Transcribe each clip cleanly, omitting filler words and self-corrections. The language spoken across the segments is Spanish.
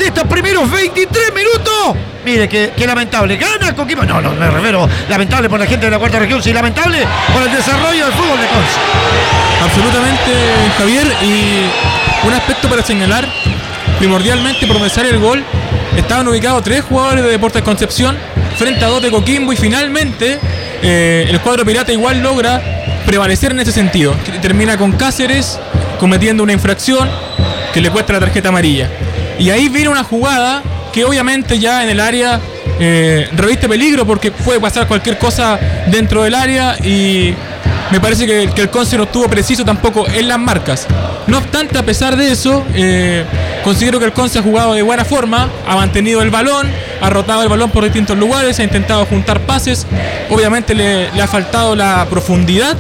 de estos primeros 23 minutos. Mire, qué lamentable. Gana Coquimbo. No, me refiero. Lamentable por la gente de la cuarta región, sí, lamentable por el desarrollo del fútbol de Conce. Absolutamente, Javier. Y un aspecto para señalar, primordialmente por donde sale el gol, estaban ubicados 3 jugadores de Deportes Concepción frente a 2 de Coquimbo, y finalmente el cuadro pirata igual logra prevalecer en ese sentido. Termina con Cáceres cometiendo una infracción que le cuesta la tarjeta amarilla. Y ahí viene una jugada que obviamente ya en el área reviste peligro, porque puede pasar cualquier cosa dentro del área, y me parece que el Conce no estuvo preciso tampoco en las marcas. No obstante, a pesar de eso, considero que el Conce ha jugado de buena forma, ha mantenido el balón, ha rotado el balón por distintos lugares, ha intentado juntar pases. Obviamente le ha faltado la profundidad,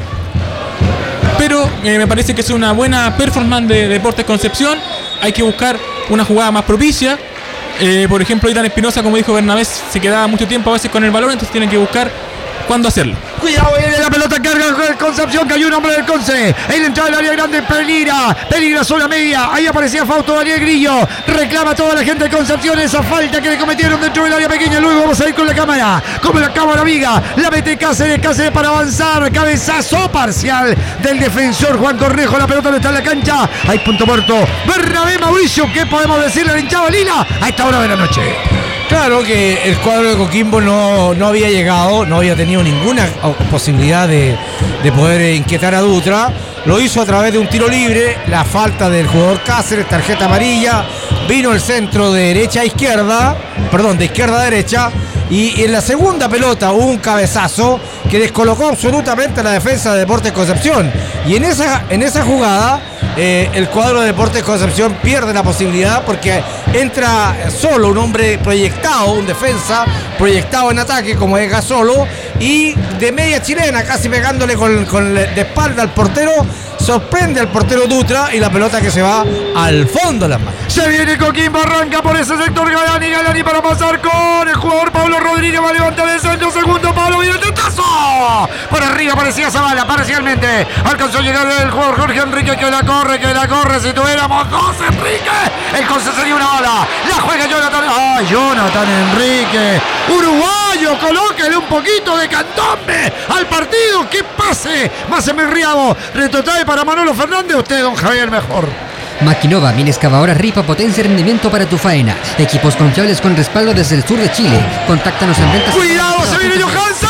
pero me parece que es una buena performance de Deportes Concepción. Hay que buscar una jugada más propicia. Por ejemplo, Itán Espinosa, como dijo Bernabé, se quedaba mucho tiempo a veces con el balón, entonces tienen que buscar cuándo hacerlo. Cuidado, viene la pelota, carga Concepción, cayó un hombre del Conce. En la entrada del área grande, peligra zona media. Ahí aparecía Fausto Daniel Grillo. Reclama toda la gente de Concepción esa falta que le cometieron dentro del área pequeña. Luego vamos a ir con la cámara. Como la cámara amiga. La mete Cáceres para avanzar. Cabezazo parcial del defensor Juan Cornejo. La pelota no está en la cancha. Hay punto muerto. Bernabé Mauricio, ¿qué podemos decirle al hinchado Lila a esta hora de la noche? Claro que el cuadro de Coquimbo no había llegado, no había tenido ninguna posibilidad de poder inquietar a Dutra. Lo hizo a través de un tiro libre, la falta del jugador Cáceres, tarjeta amarilla. Vino el centro de derecha a izquierda, de izquierda a derecha. Y en la segunda pelota hubo un cabezazo que descolocó absolutamente a la defensa de Deportes Concepción. Y en esa jugada el cuadro de Deportes Concepción pierde la posibilidad, porque entra solo un hombre proyectado, un defensa proyectado en ataque como es Gasolo, y de media chilena, casi pegándole de espalda al portero, sorprende al portero Dutra, y la pelota que se va al fondo de las manos. Se viene Coquimbo, arranca por ese sector Galani para pasar con el jugador Pablo Rodríguez, va a levantar el centro, segundo palo, viene el tentazo. Por arriba aparecía Zavala, parcialmente alcanzó a llegar el jugador Jorge Enrique, que la corre, si tuviéramos 2 Enrique, el Conce sería una bala, la juega Jonathan Enrique, uruguayo, colóquele un poquito de candombe al partido, que pase, más emirriado, retotaje para Manolo Fernández, usted don Javier mejor. Maquinova, mini excavadora ripa, potencia y rendimiento para tu faena. Equipos confiables con respaldo desde el sur de Chile. Contáctanos en ventas. ¡Cuidado! ¡Se viene Johansen!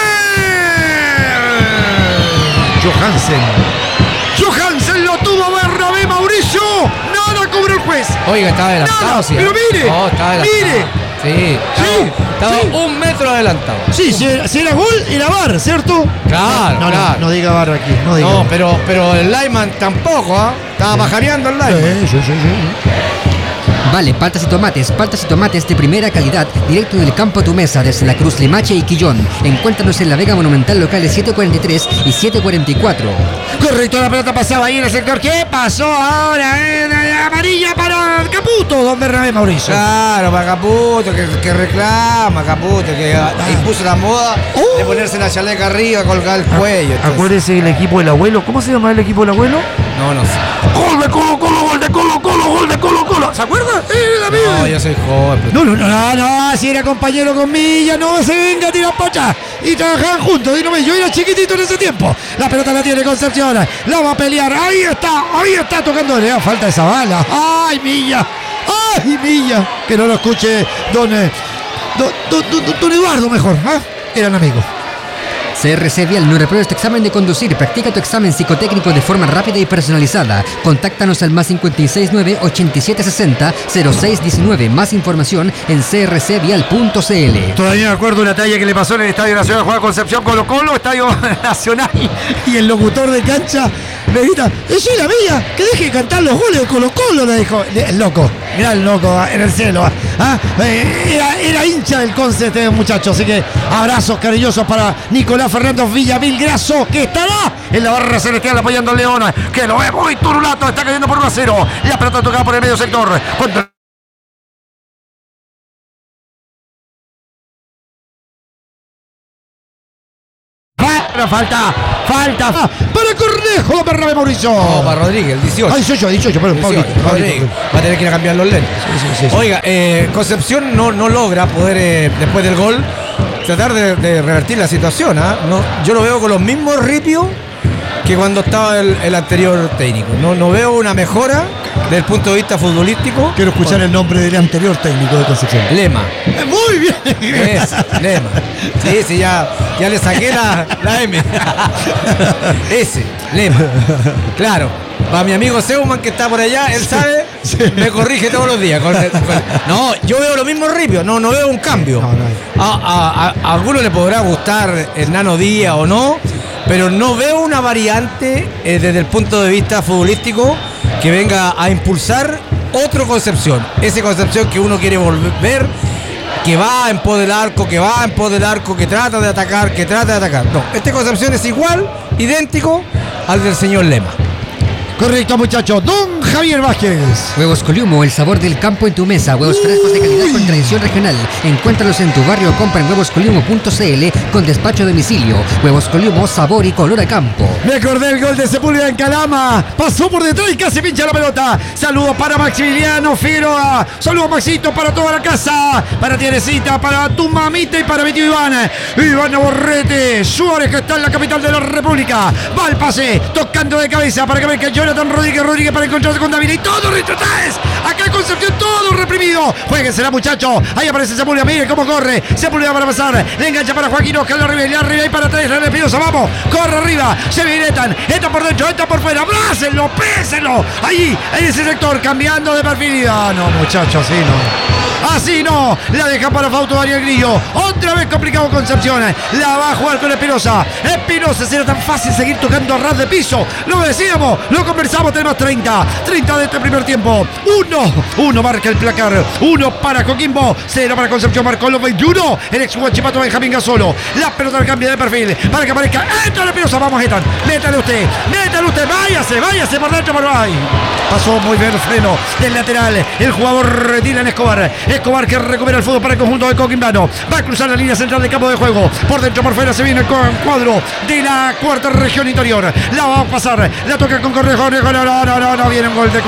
Johansen lo tuvo Bernabé Mauricio. Nada cobró el juez. Oiga, estaba adelantado. Nada, Sí, pero mire. No, estaba adelantado. Mire. Sí, estaba 1 metro adelantado. Sí, si era gol, era VAR, ¿cierto? Claro, claro. No diga VAR aquí. No, pero el lineman tampoco, ¿ah? Estaba pajareando el lineman. Sí. Vale, paltas y tomates de primera calidad, directo del campo a tu mesa, desde La Cruz, Limache y Quillón. Encuéntranos en la Vega Monumental, locales 743 y 744. Correcto, la pelota pasaba ahí en el sector. ¿Qué pasó ahora? Amarilla para Caputo, don Bernabé Mauricio. Claro, para Caputo, que reclama Caputo, que impuso la moda de ponerse la chaleca arriba, colgar el cuello. Acuérdese del equipo del abuelo. ¿Cómo se llama el equipo del abuelo? No sé. Gol de Colo. ¿Se acuerda? No, yo soy joven. No, si era compañero con Milla, no se venga a tirar para allá. Y trabajaban juntos, yo era chiquitito en ese tiempo. La pelota la tiene Concepción, la va a pelear, ahí está tocando, le da falta esa bala. ¡Ay, Milla! Que no lo escuche don Eduardo mejor, ¿ah? Eran amigos. CRC Vial no repruebes tu examen de conducir. Practica tu examen psicotécnico de forma rápida y personalizada. Contáctanos al más 569-8760-0619. Más información en crcvial.cl. Todavía me acuerdo una talla que le pasó en el Estadio Nacional Juan Concepción Colo-Colo, Estadio Nacional, y el locutor de cancha le grita: ¡es la mía! ¡Que deje de cantar los goles de Colo-Colo! Le dijo el loco, mirá el loco en el cielo. Era hincha del Conce este muchacho, así que abrazos cariñosos para Nicolás Fernando Villamil Grasso, que estará en la barra celestial apoyando al León, que lo ve muy turulato, está cayendo por 1-0. La pelota tocada por el medio sector. habrá falta. Para Cornejo, para Rame Mauricio. No, para Rodríguez, el 18. 18, perdón, Pablito. Va a tener que ir a cambiar los lentes. Sí. Oiga, Concepción no logra poder, después del gol, tratar de revertir la situación. No, yo lo veo con los mismos ripios que cuando estaba el anterior técnico. No veo una mejora desde el punto de vista futbolístico. Quiero escuchar el nombre del anterior técnico de Concepción. Lema. Muy bien. Lema. Sí, ya le saqué la M. Ese, Lema. Claro. Para mi amigo Seumann que está por allá, él sabe, me corrige todos los días. No, yo veo los mismos ripios, no veo un cambio. A algunos le podrá gustar Hernano Díaz o no, pero no veo una variante desde el punto de vista futbolístico que venga a impulsar otro Concepción. Ese Concepción que uno quiere volver, que va en pos del arco, que trata de atacar. No, este Concepción es igual, idéntico al del señor Lema. Correcto, muchachos. Don Javier Vázquez. Huevos Coliumo, el sabor del campo en tu mesa. Huevos frescos de calidad con tradición regional. Encuéntralos en tu barrio o compra en huevoscoliumo.cl con despacho a domicilio. Huevos Coliumo, sabor y color a campo. Me acordé el gol de Sepúlveda en Calama. Pasó por detrás y casi pincha la pelota. Saludos para Maximiliano Figueroa. Saludos, Maxito, para toda la casa. Para Tierecita, para tu mamita y para mi tío Iván. Iván Borrete Suárez, que está en la capital de la República. Va al pase, tocando de cabeza para que venga Jonathan Rodríguez para encontrarse con David y todo retrotraes. Acá en Concepción todo reprimido. Jueguensela, muchachos. Ahí aparece Sepúlveda. Miren cómo corre. Sepúlveda para pasar. Le engancha para Joaquín Oscar. Arriba y para atrás. René Espinosa. Vamos. Corre arriba. Se viene Etan por dentro. Etan por fuera. Abrácenlo. Pésenlo. Ahí. En ese sector. Cambiando de perfil. No, muchachos. Así no. Así no. La deja para Fausto Daniel Grillo. Otra vez complicado Concepción. La va a jugar con Espinosa. Será tan fácil seguir tocando a ras de piso. Lo decíamos. Lo conversamos. Tenemos 30 de este primer tiempo. 1 marca el placar. 1 para Coquimbo. 0 para Concepción. Marcó los 21. El ex Huachipato Benjamín Gasolo. La pelota cambia de perfil para que aparezca Etan Espinosa. Vamos, Etan. Métale usted. Váyase por dentro. Pasó muy bien el freno del lateral. El jugador Dylan Escobar que recupera el fútbol para el conjunto de Coquimbano. Va a cruzar la línea central del campo de juego. Por dentro, por fuera se viene el cuadro de la cuarta región interior. La va a pasar. La toca con Cornejo. No. Viene un gol de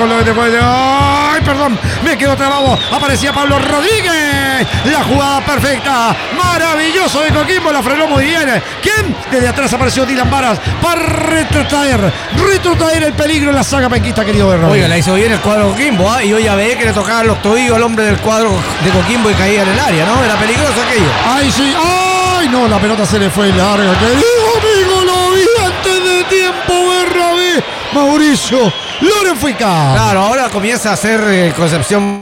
¡ay, perdón! Me quedo trabado. Aparecía Pablo Rodríguez. La jugada perfecta. Maravilloso de Coquimbo. La frenó muy bien. ¿Quién? Desde atrás apareció Dylan Varas para retrotraer el peligro en la saga penquista, querido Berro. Oiga, la hizo bien el cuadro de Coquimbo, y hoy ya ve que le tocaban los tobillos al hombre del cuadro de Coquimbo y caía en el área, ¿no? Era peligroso aquello. ¡Ay, sí! ¡Ay, no! La pelota se le fue larga. Querido amigo, lo vi antes de tiempo, Berrabé. Mauricio Lorenfica. Claro, ahora comienza a hacer Concepción.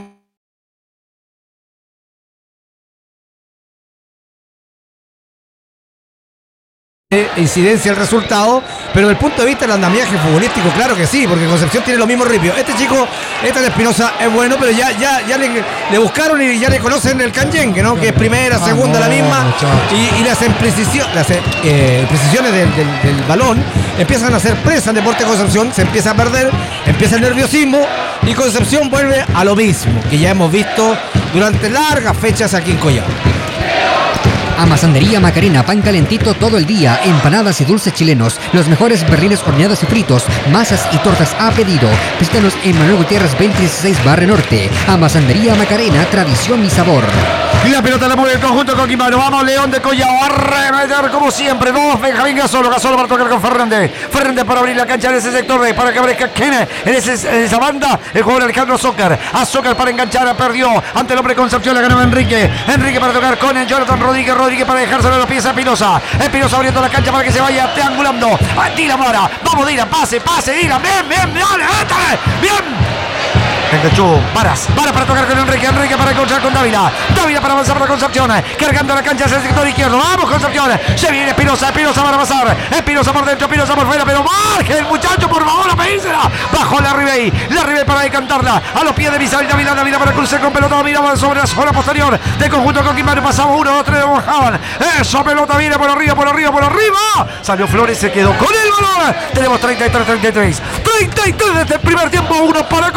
Incidencia el resultado, pero desde el punto de vista del andamiaje futbolístico, claro que sí, porque Concepción tiene los mismos ripios. Este chico, Espinosa, es bueno, pero ya le buscaron y ya le conocen el canyengue, ¿no? Que es primera, segunda, la misma, y las precisiones del balón empiezan a ser presa en Deportes Concepción, se empieza a perder, empieza el nerviosismo y Concepción vuelve a lo mismo que ya hemos visto durante largas fechas aquí en Collao. Amasandería Macarena, pan calentito todo el día, empanadas y dulces chilenos, los mejores berlines horneados y fritos, masas y tortas a pedido. Visítanos en Manuel Gutiérrez 2016 Barrio Norte. Amasandería Macarena, tradición y sabor. Y la pelota la mueve el conjunto Coquimano. Vamos, León de Collao a remeter como siempre. Vamos, Benjamín Gasolo para tocar con Fernández para abrir la cancha en ese sector para que aparezca Kene en esa banda. El jugador Alejandro Zócar. A Zócar para enganchar, perdió ante el hombre de Concepción, la ganó Enrique para tocar con el Jonathan Rodríguez para dejárselo a los pies a Espinosa abriendo la cancha para que se vaya triangulando a Dylan Mara. Vamos, Dylan, pase, Dylan, bien, dale, bien. Enganchó Varas para tocar con Enrique para encontrar con Dávila para avanzar para Concepción, cargando la cancha hacia el sector izquierdo. Vamos, Concepción, se viene Espinosa para pasar, Espinosa por dentro, Espinosa por fuera, pero marque el muchacho, por favor, a pedírsela. Bajó la Ribey para decantarla a los pies de Misael. Dávila para cruzar con pelota, miraba sobre la zona posterior del conjunto Coquimano. Pasaba 1, 2, 3, bajaban. Esa pelota viene por arriba. Salió Flores, se quedó con el balón. Tenemos 33 desde el primer tiempo, 1 para Coquimbo.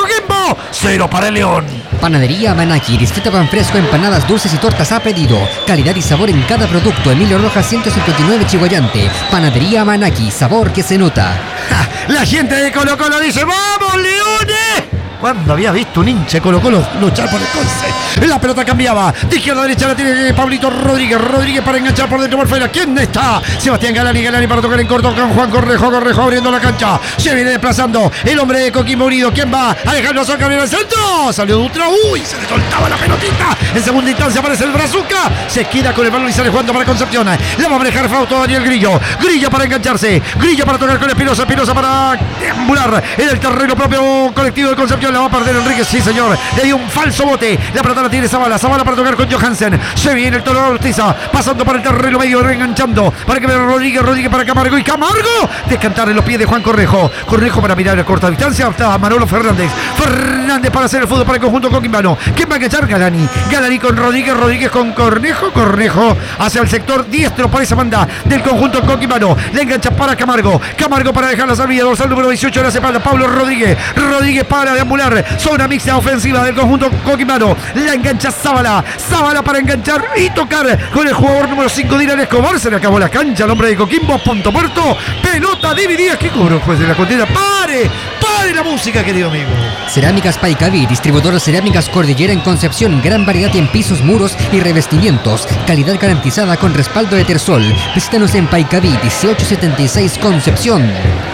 0 para el León. Panadería Manaki, distrito pan fresco, empanadas dulces y tortas a pedido. Calidad y sabor en cada producto. Emilio Rojas 159 Chihuayante. Panadería Manaki, sabor que se nota. ¡Ja! La gente de Colo Colo dice: ¡vamos, Leones! ¿Cuándo había visto un hincha de Colo Colo luchar por el Conce? La pelota cambiaba. De izquierda a derecha la tiene Pablito Rodríguez. Rodríguez para enganchar por dentro por fuera. ¿Quién está? Sebastián Galani. Galani para tocar en corto con Juan Cornejo. Cornejo abriendo la cancha. Se viene desplazando el hombre de Coquimbo Unido. ¿Quién va? Alejandro Zócar en el centro. Salió Dutra. ¡Uy! Se le soltaba la pelotita. En segunda instancia aparece el Brazuca. Se queda con el balón y sale jugando para Concepción. La va a manejar Fausto Daniel Grillo. Grillo para engancharse. Grillo para tocar con Espinosa. Espinosa para deambular en el terreno propio colectivo de Concepción. La va a perder Enrique, sí señor. Le dio un falso bote. La pelota la tiene Zavala. Zavala para tocar con Johansen. Se viene el Toro Ortiza. Pasando por el terreno medio, reenganchando. Para que vea Rodríguez. Rodríguez para Camargo. Y Camargo descantar en los pies de Juan Cornejo. Cornejo para mirar a corta distancia. Hasta Manolo Fernández. Fernández para hacer el fútbol para el conjunto coquimbano. ¿Quién va a enganchar? Galani. Galani con Rodríguez. Rodríguez con Cornejo. Cornejo hacia el sector diestro por esa banda del conjunto coquimbano. Le engancha para Camargo. Camargo para dejar la salida. Dorsal número 18 la separa Pablo Rodríguez. Rodríguez para deambular. Zona mixta ofensiva del conjunto coquimbano. La engancha Zavala. Zavala para enganchar y tocar con el jugador número 5, Dylan Escobar. Se le acabó la cancha al hombre de Coquimbo. Punto muerto. Pelota dividida. ¿Qué cobró juez de la contienda? ¡Pare! ¡Pare la música, querido amigo! Cerámicas Paicaví, distribuidor de cerámicas Cordillera en Concepción. Gran variedad en pisos, muros y revestimientos. Calidad garantizada con respaldo de Tersol. Visítanos en Paicaví 1876 Concepción.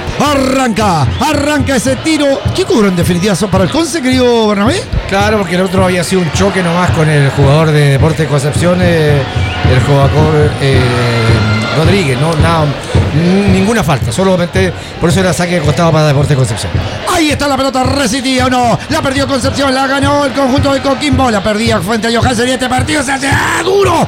Arranca ese tiro. ¿Qué cobró en definitiva para el Conce, querido Bernabé? Claro, porque el otro había sido un choque nomás con el jugador de Deportes Concepción, el jugador Rodríguez, no, nada, ninguna falta, solamente por eso era saque de costado para Deportes Concepción. Ahí está la pelota resistida, ¿o no? La perdió Concepción, la ganó el conjunto de Coquimbo, la perdía frente a Johansen y este partido se hace duro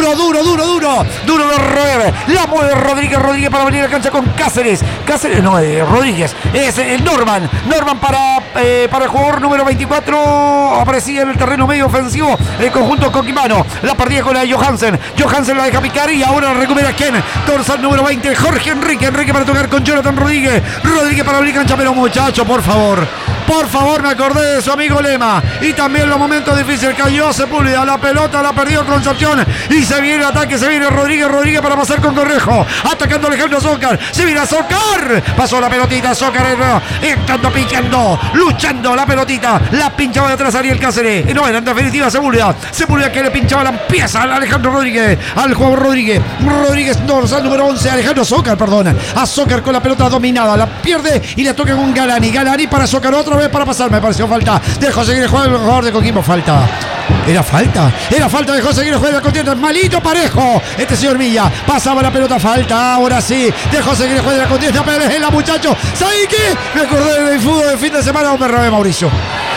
de roer. La mueve Rodríguez para venir a la cancha con Cáceres. Rodríguez. Es el Norman para el jugador número 24. Aparecía en el terreno medio ofensivo el conjunto coquimbano. La perdía con la de Johansen. Johansen la deja picar y ahora recupera quién. Dorsal número 20, Jorge Enrique. Enrique para tocar con Jonathan Rodríguez. Rodríguez para abrir cancha, pero muchacho, por favor, me acordé de su amigo Lema. Y también los momentos difíciles. Cayó Sepúlveda, la pelota la perdió Concepción. Y se viene el ataque, se viene Rodríguez para pasar con Cornejo. Atacando Alejandro Zócar. Se viene a Zócar. Pasó la pelotita, Zócar entrando, pinchando, luchando la pelotita. La pinchaba de atrás Ariel Cáceres. No, en definitiva Sepúlveda que le pinchaba la pieza a Alejandro Rodríguez. Al jugador Rodríguez, dorsal número 11, Alejandro Zócar, perdón. A Zócar con la pelota dominada. La pierde y le toca con Galani. Galani para Zócar otra vez para pasar. Me pareció falta. Dejó seguir el jugador de Coquimbo. Falta. Era falta, dejó seguir el juego de contienda. Malito parejo. Este señor Milla pasaba la pelota, falta. Ahora sí, dejó seguir el juego de la contienda. Pero es la muchacho. ¿Sabe qué? Me acordé del fútbol de fin de semana. Me robé, Mauricio.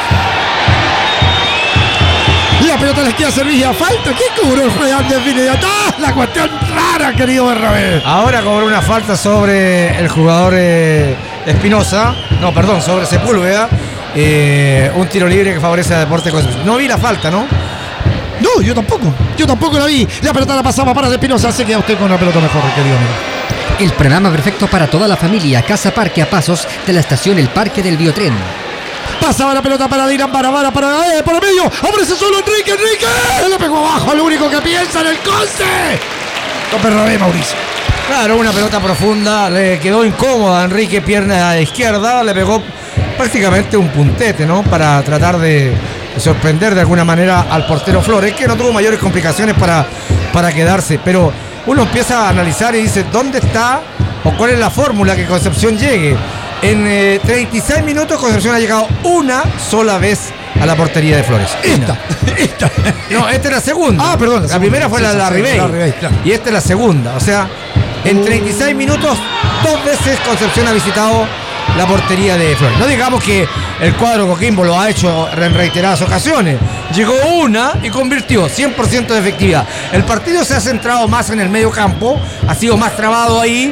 La pelota les queda Servilla. Falta. ¿Qué cobró el juego de fin de semana? La cuestión rara, querido Bernabé. Ahora cobró una falta sobre el jugador Espinosa. No, perdón, sobre Sepúlveda. Un tiro libre que favorece a Deportes Concepción. No vi la falta, ¿no? No, yo tampoco la vi. La pelota la pasaba para Espinosa. Se queda usted con la pelota mejor, querido amigo. El programa perfecto para toda la familia. Casa Parque a pasos de la estación El Parque del Biotren. Pasaba la pelota para Dylan para por el medio. Aparece solo Enrique. Le pegó abajo. Lo único que piensa en el Conce. Tope Rabé, Mauricio. Claro, una pelota profunda. Le quedó incómoda a Enrique, pierna izquierda. Le pegó prácticamente un puntete, ¿no? Para tratar de sorprender de alguna manera al portero Flores, que no tuvo mayores complicaciones para quedarse. Pero uno empieza a analizar y dice, ¿dónde está o cuál es la fórmula que Concepción llegue? En 36 minutos Concepción ha llegado una sola vez a la portería de Flores. Esta. No, esta es la segunda. Ah, perdón. La primera fue la Ribey. Claro. Y esta es la segunda. O sea, en 36 minutos, 2 veces Concepción ha visitado la portería de Flores. No digamos que el cuadro Coquimbo lo ha hecho en reiteradas ocasiones. Llegó una y convirtió 100% de efectividad. El partido se ha centrado más en el medio campo, ha sido más trabado ahí.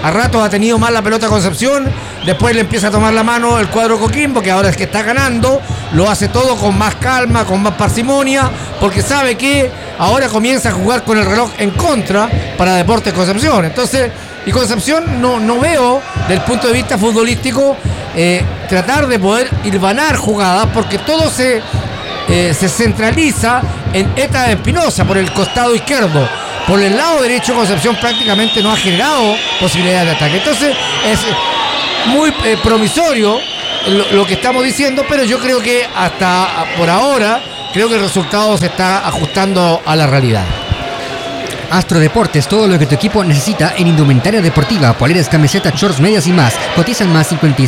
A ratos ha tenido mal la pelota Concepción, después le empieza a tomar la mano el cuadro Coquimbo, que ahora es que está ganando, lo hace todo con más calma, con más parsimonia, porque sabe que ahora comienza a jugar con el reloj en contra para Deportes Concepción. Entonces, y Concepción no veo, del punto de vista futbolístico, tratar de poder hilvanar jugadas, porque todo se centraliza en Eta Espinosa por el costado izquierdo. Por el lado derecho Concepción prácticamente no ha generado posibilidades de ataque. Entonces es muy promisorio lo que estamos diciendo, pero yo creo que hasta por ahora creo que el resultado se está ajustando a la realidad. Astro Deportes, todo lo que tu equipo necesita en indumentaria deportiva, poleras, camisetas, shorts, medias y más. Cotizan más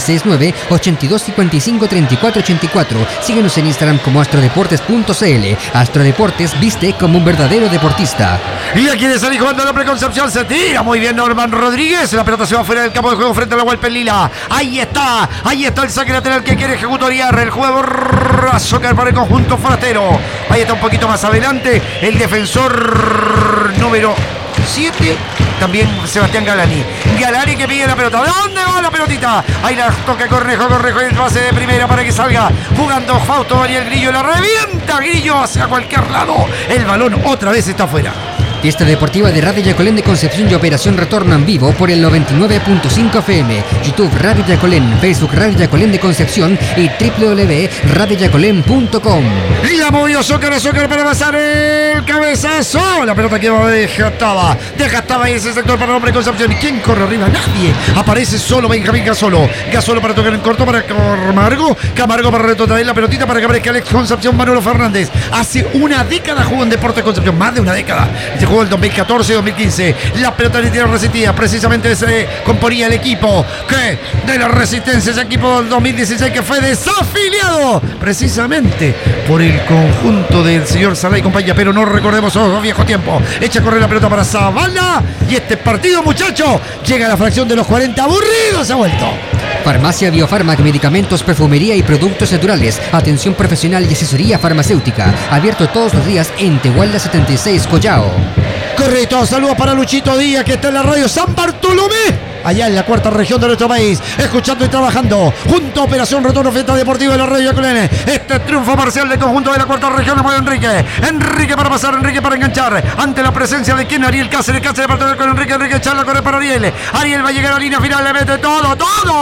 569-8255-3484. Síguenos en Instagram como astrodeportes.cl. Astro Deportes viste como un verdadero deportista. Y ya quiere salir jugando el hombre Concepción, se tira muy bien Norman Rodríguez, la pelota se va fuera del campo de juego frente a la Hualpa Lila. Ahí está el saque lateral que quiere ejecutoriar el jugador Azúcar para el conjunto forastero. Ahí está un poquito más adelante el defensor número 7, también Sebastián Galani que pide la pelota. ¿De dónde va la pelotita? Ahí la toca Cornejo y el pase de primera para que salga jugando Fausto Daniel Grillo, la revienta Grillo hacia cualquier lado, el balón otra vez está afuera. Fiesta deportiva de Radio Yacolén de Concepción y Operación Retorno en vivo por el 99.5 FM, YouTube Radio Yacolén, Facebook Radio Yacolén de Concepción y www.radioyacolén.com. Y la movió Zócar para pasar el cabezazo. La pelota que va desgastada ahí ese sector para el hombre Concepción. ¿Y quién corre arriba? Nadie. Aparece solo Benjamín Gasolo para tocar en corto para Camargo para retrotraer la pelotita para que aparezca Alex Concepción. Manolo Fernández hace una década jugó en Deportes Concepción, más de una década. Se jugó el 2014-2015. La pelota le tiene resistida. Precisamente se componía el equipo que de la Resistencia, ese equipo del 2016 que fue desafiliado precisamente por el conjunto del señor Salá y compañía. Pero no recordemos esos viejos tiempos. Echa a correr la pelota para Zavala. Y este partido, muchacho, llega a la fracción de los 40. Aburrido se ha vuelto. Farmacia Biofarmac, medicamentos, perfumería y productos naturales. Atención profesional y asesoría farmacéutica. Abierto todos los días en Tehuala 76, Collao. Correcto, saludos para Luchito Díaz, que está en la radio San Bartolomé, allá en la cuarta región de nuestro país, escuchando y trabajando junto a Operación Retorno Fiesta Deportiva de la Radio Yacolén. Este triunfo parcial del conjunto de la cuarta región, lo Enrique para pasar, Enrique para enganchar, ante la presencia de quien, Ariel Cáceres para con Enrique charla, corre para Ariel va a llegar a la línea final, le mete todo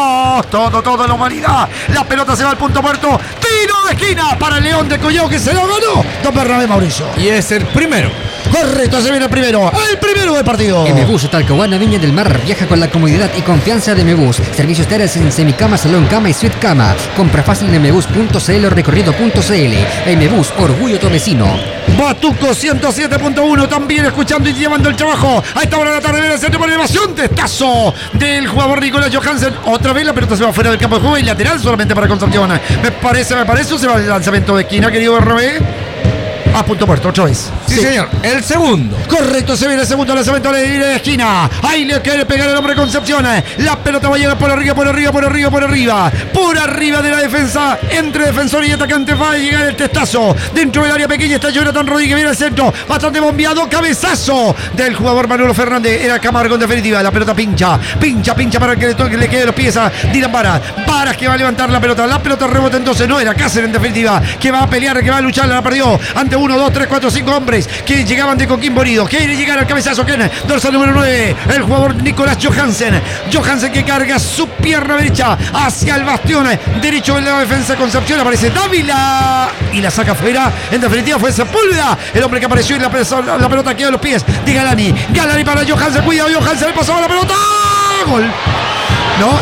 la humanidad, la pelota se va al punto muerto, tiro de esquina para el León de Collao, que se lo ganó don Bernabé Mauricio. Y es el primero. Correcto, se viene el primero del partido. M-Bus Talcahuana, Viña del Mar, viaja con la comodidad y confianza de M-Bus. Servicios tales en semicama, salón cama y suite cama. Compra fácil en mbus.cl o recorrido.cl. M-Bus, orgullo tu vecino. Batuco 107.1 también escuchando y llevando el trabajo. A esta hora de la tarde viene el centro por elevación. Testazo del jugador Nicolás Johansen. Otra vez la pelota se va fuera del campo de juego y lateral solamente para Concepción. Me parece, o se va el lanzamiento de esquina, querido RB. A punto muerto, otra vez. Sí, señor. El segundo. Correcto, se viene el segundo lanzamiento de esquina. Ahí le quiere pegar el hombre Concepción. La pelota va a llegar por arriba de la defensa. Entre defensor y atacante va a llegar el testazo. Dentro del área pequeña está Jonathan Rodríguez. Viene al centro. Bastante bombeado. Cabezazo del jugador Manolo Fernández. Era Camargo en definitiva. La pelota pincha para que le quede los pies a Dylan Varas. Varas que va a levantar la pelota. La pelota rebota entonces. No era Cáceres en definitiva. Que va a pelear, que va a luchar. La perdió ante 1, 2, 3, 4, 5 hombres que llegaban de Coquimbo Unido. Quiere llegar al cabezazo. ¿Quién? Dorsal número 9. El jugador Nicolás Johansen. Johansen que carga su pierna derecha hacia el bastión derecho de la defensa de Concepción. Aparece Dávila y la saca fuera. En definitiva fue Sepúlveda el hombre que apareció y la pelota quedó a los pies de Galani. Galani para Johansen. Cuidado, Johansen le pasaba la pelota. Gol. No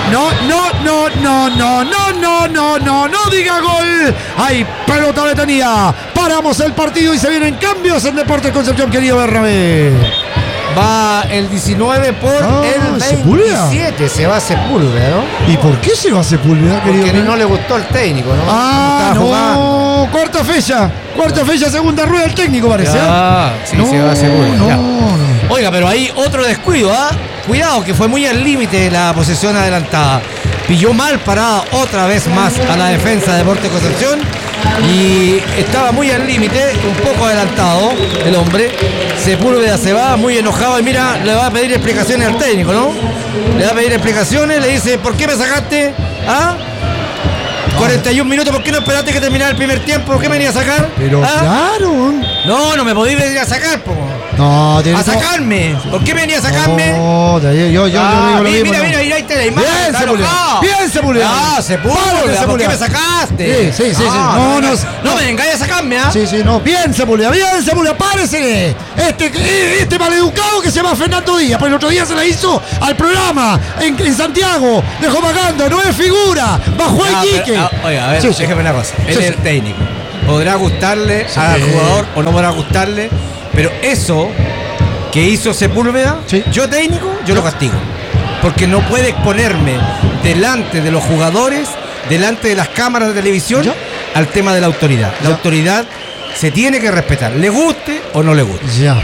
diga gol. Hay pelota detenida. Paramos el partido y se vienen cambios en Deportes Concepción, querido Bernabé. Va el 19 por el 27. Sepúlveda. Se va Sepúlveda, ¿no? ¿Y por qué se va Sepúlveda, querido? Porque no le gustó el técnico, ¿no? No. Cuarta fecha, segunda rueda el técnico, parece. Sí, se va Sepúlveda. Oiga, pero ahí otro descuido, Cuidado, que fue muy al límite la posesión adelantada. Pilló mal parada otra vez más a la defensa de Deportes Concepción Y estaba muy al límite, un poco adelantado el hombre. Sepúlveda se va muy enojado y mira, le va a pedir explicaciones al técnico, ¿no? Le va a pedir explicaciones, le dice, ¿por qué me sacaste? ¿Ah? 41 minutos, ¿por qué no esperaste que terminara el primer tiempo? ¿Por qué me venía a sacar? Pero ¿Ah? claro. No me podí venir a sacar, po. No, A sacarme. ¿Por qué me venía a sacarme? No, yo digo lo mismo. Mira, ahí está la imagen. Bien, está Sepúlveda. enojado. Bien, Sepúlveda. Sepúlveda, ¿por qué me sacaste? Sí. No me vengáis a sacarme, ¿ah? Sí, no. Bien, Sepúlveda, párese. Este maleducado que se llama Fernando Díaz, pues el otro día se la hizo al programa en Santiago. Dejó pagando, no es figura. Bajó el Quique. Oiga, a ver, déjeme una cosa. Él Sí, es el técnico. Podrá gustarle al jugador o no podrá gustarle, pero eso que hizo Sepúlveda, yo técnico, yo lo castigo. Porque no puede exponerme delante de los jugadores, delante de las cámaras de televisión, al tema de la autoridad. La autoridad se tiene que respetar, le guste o no le guste. Ya.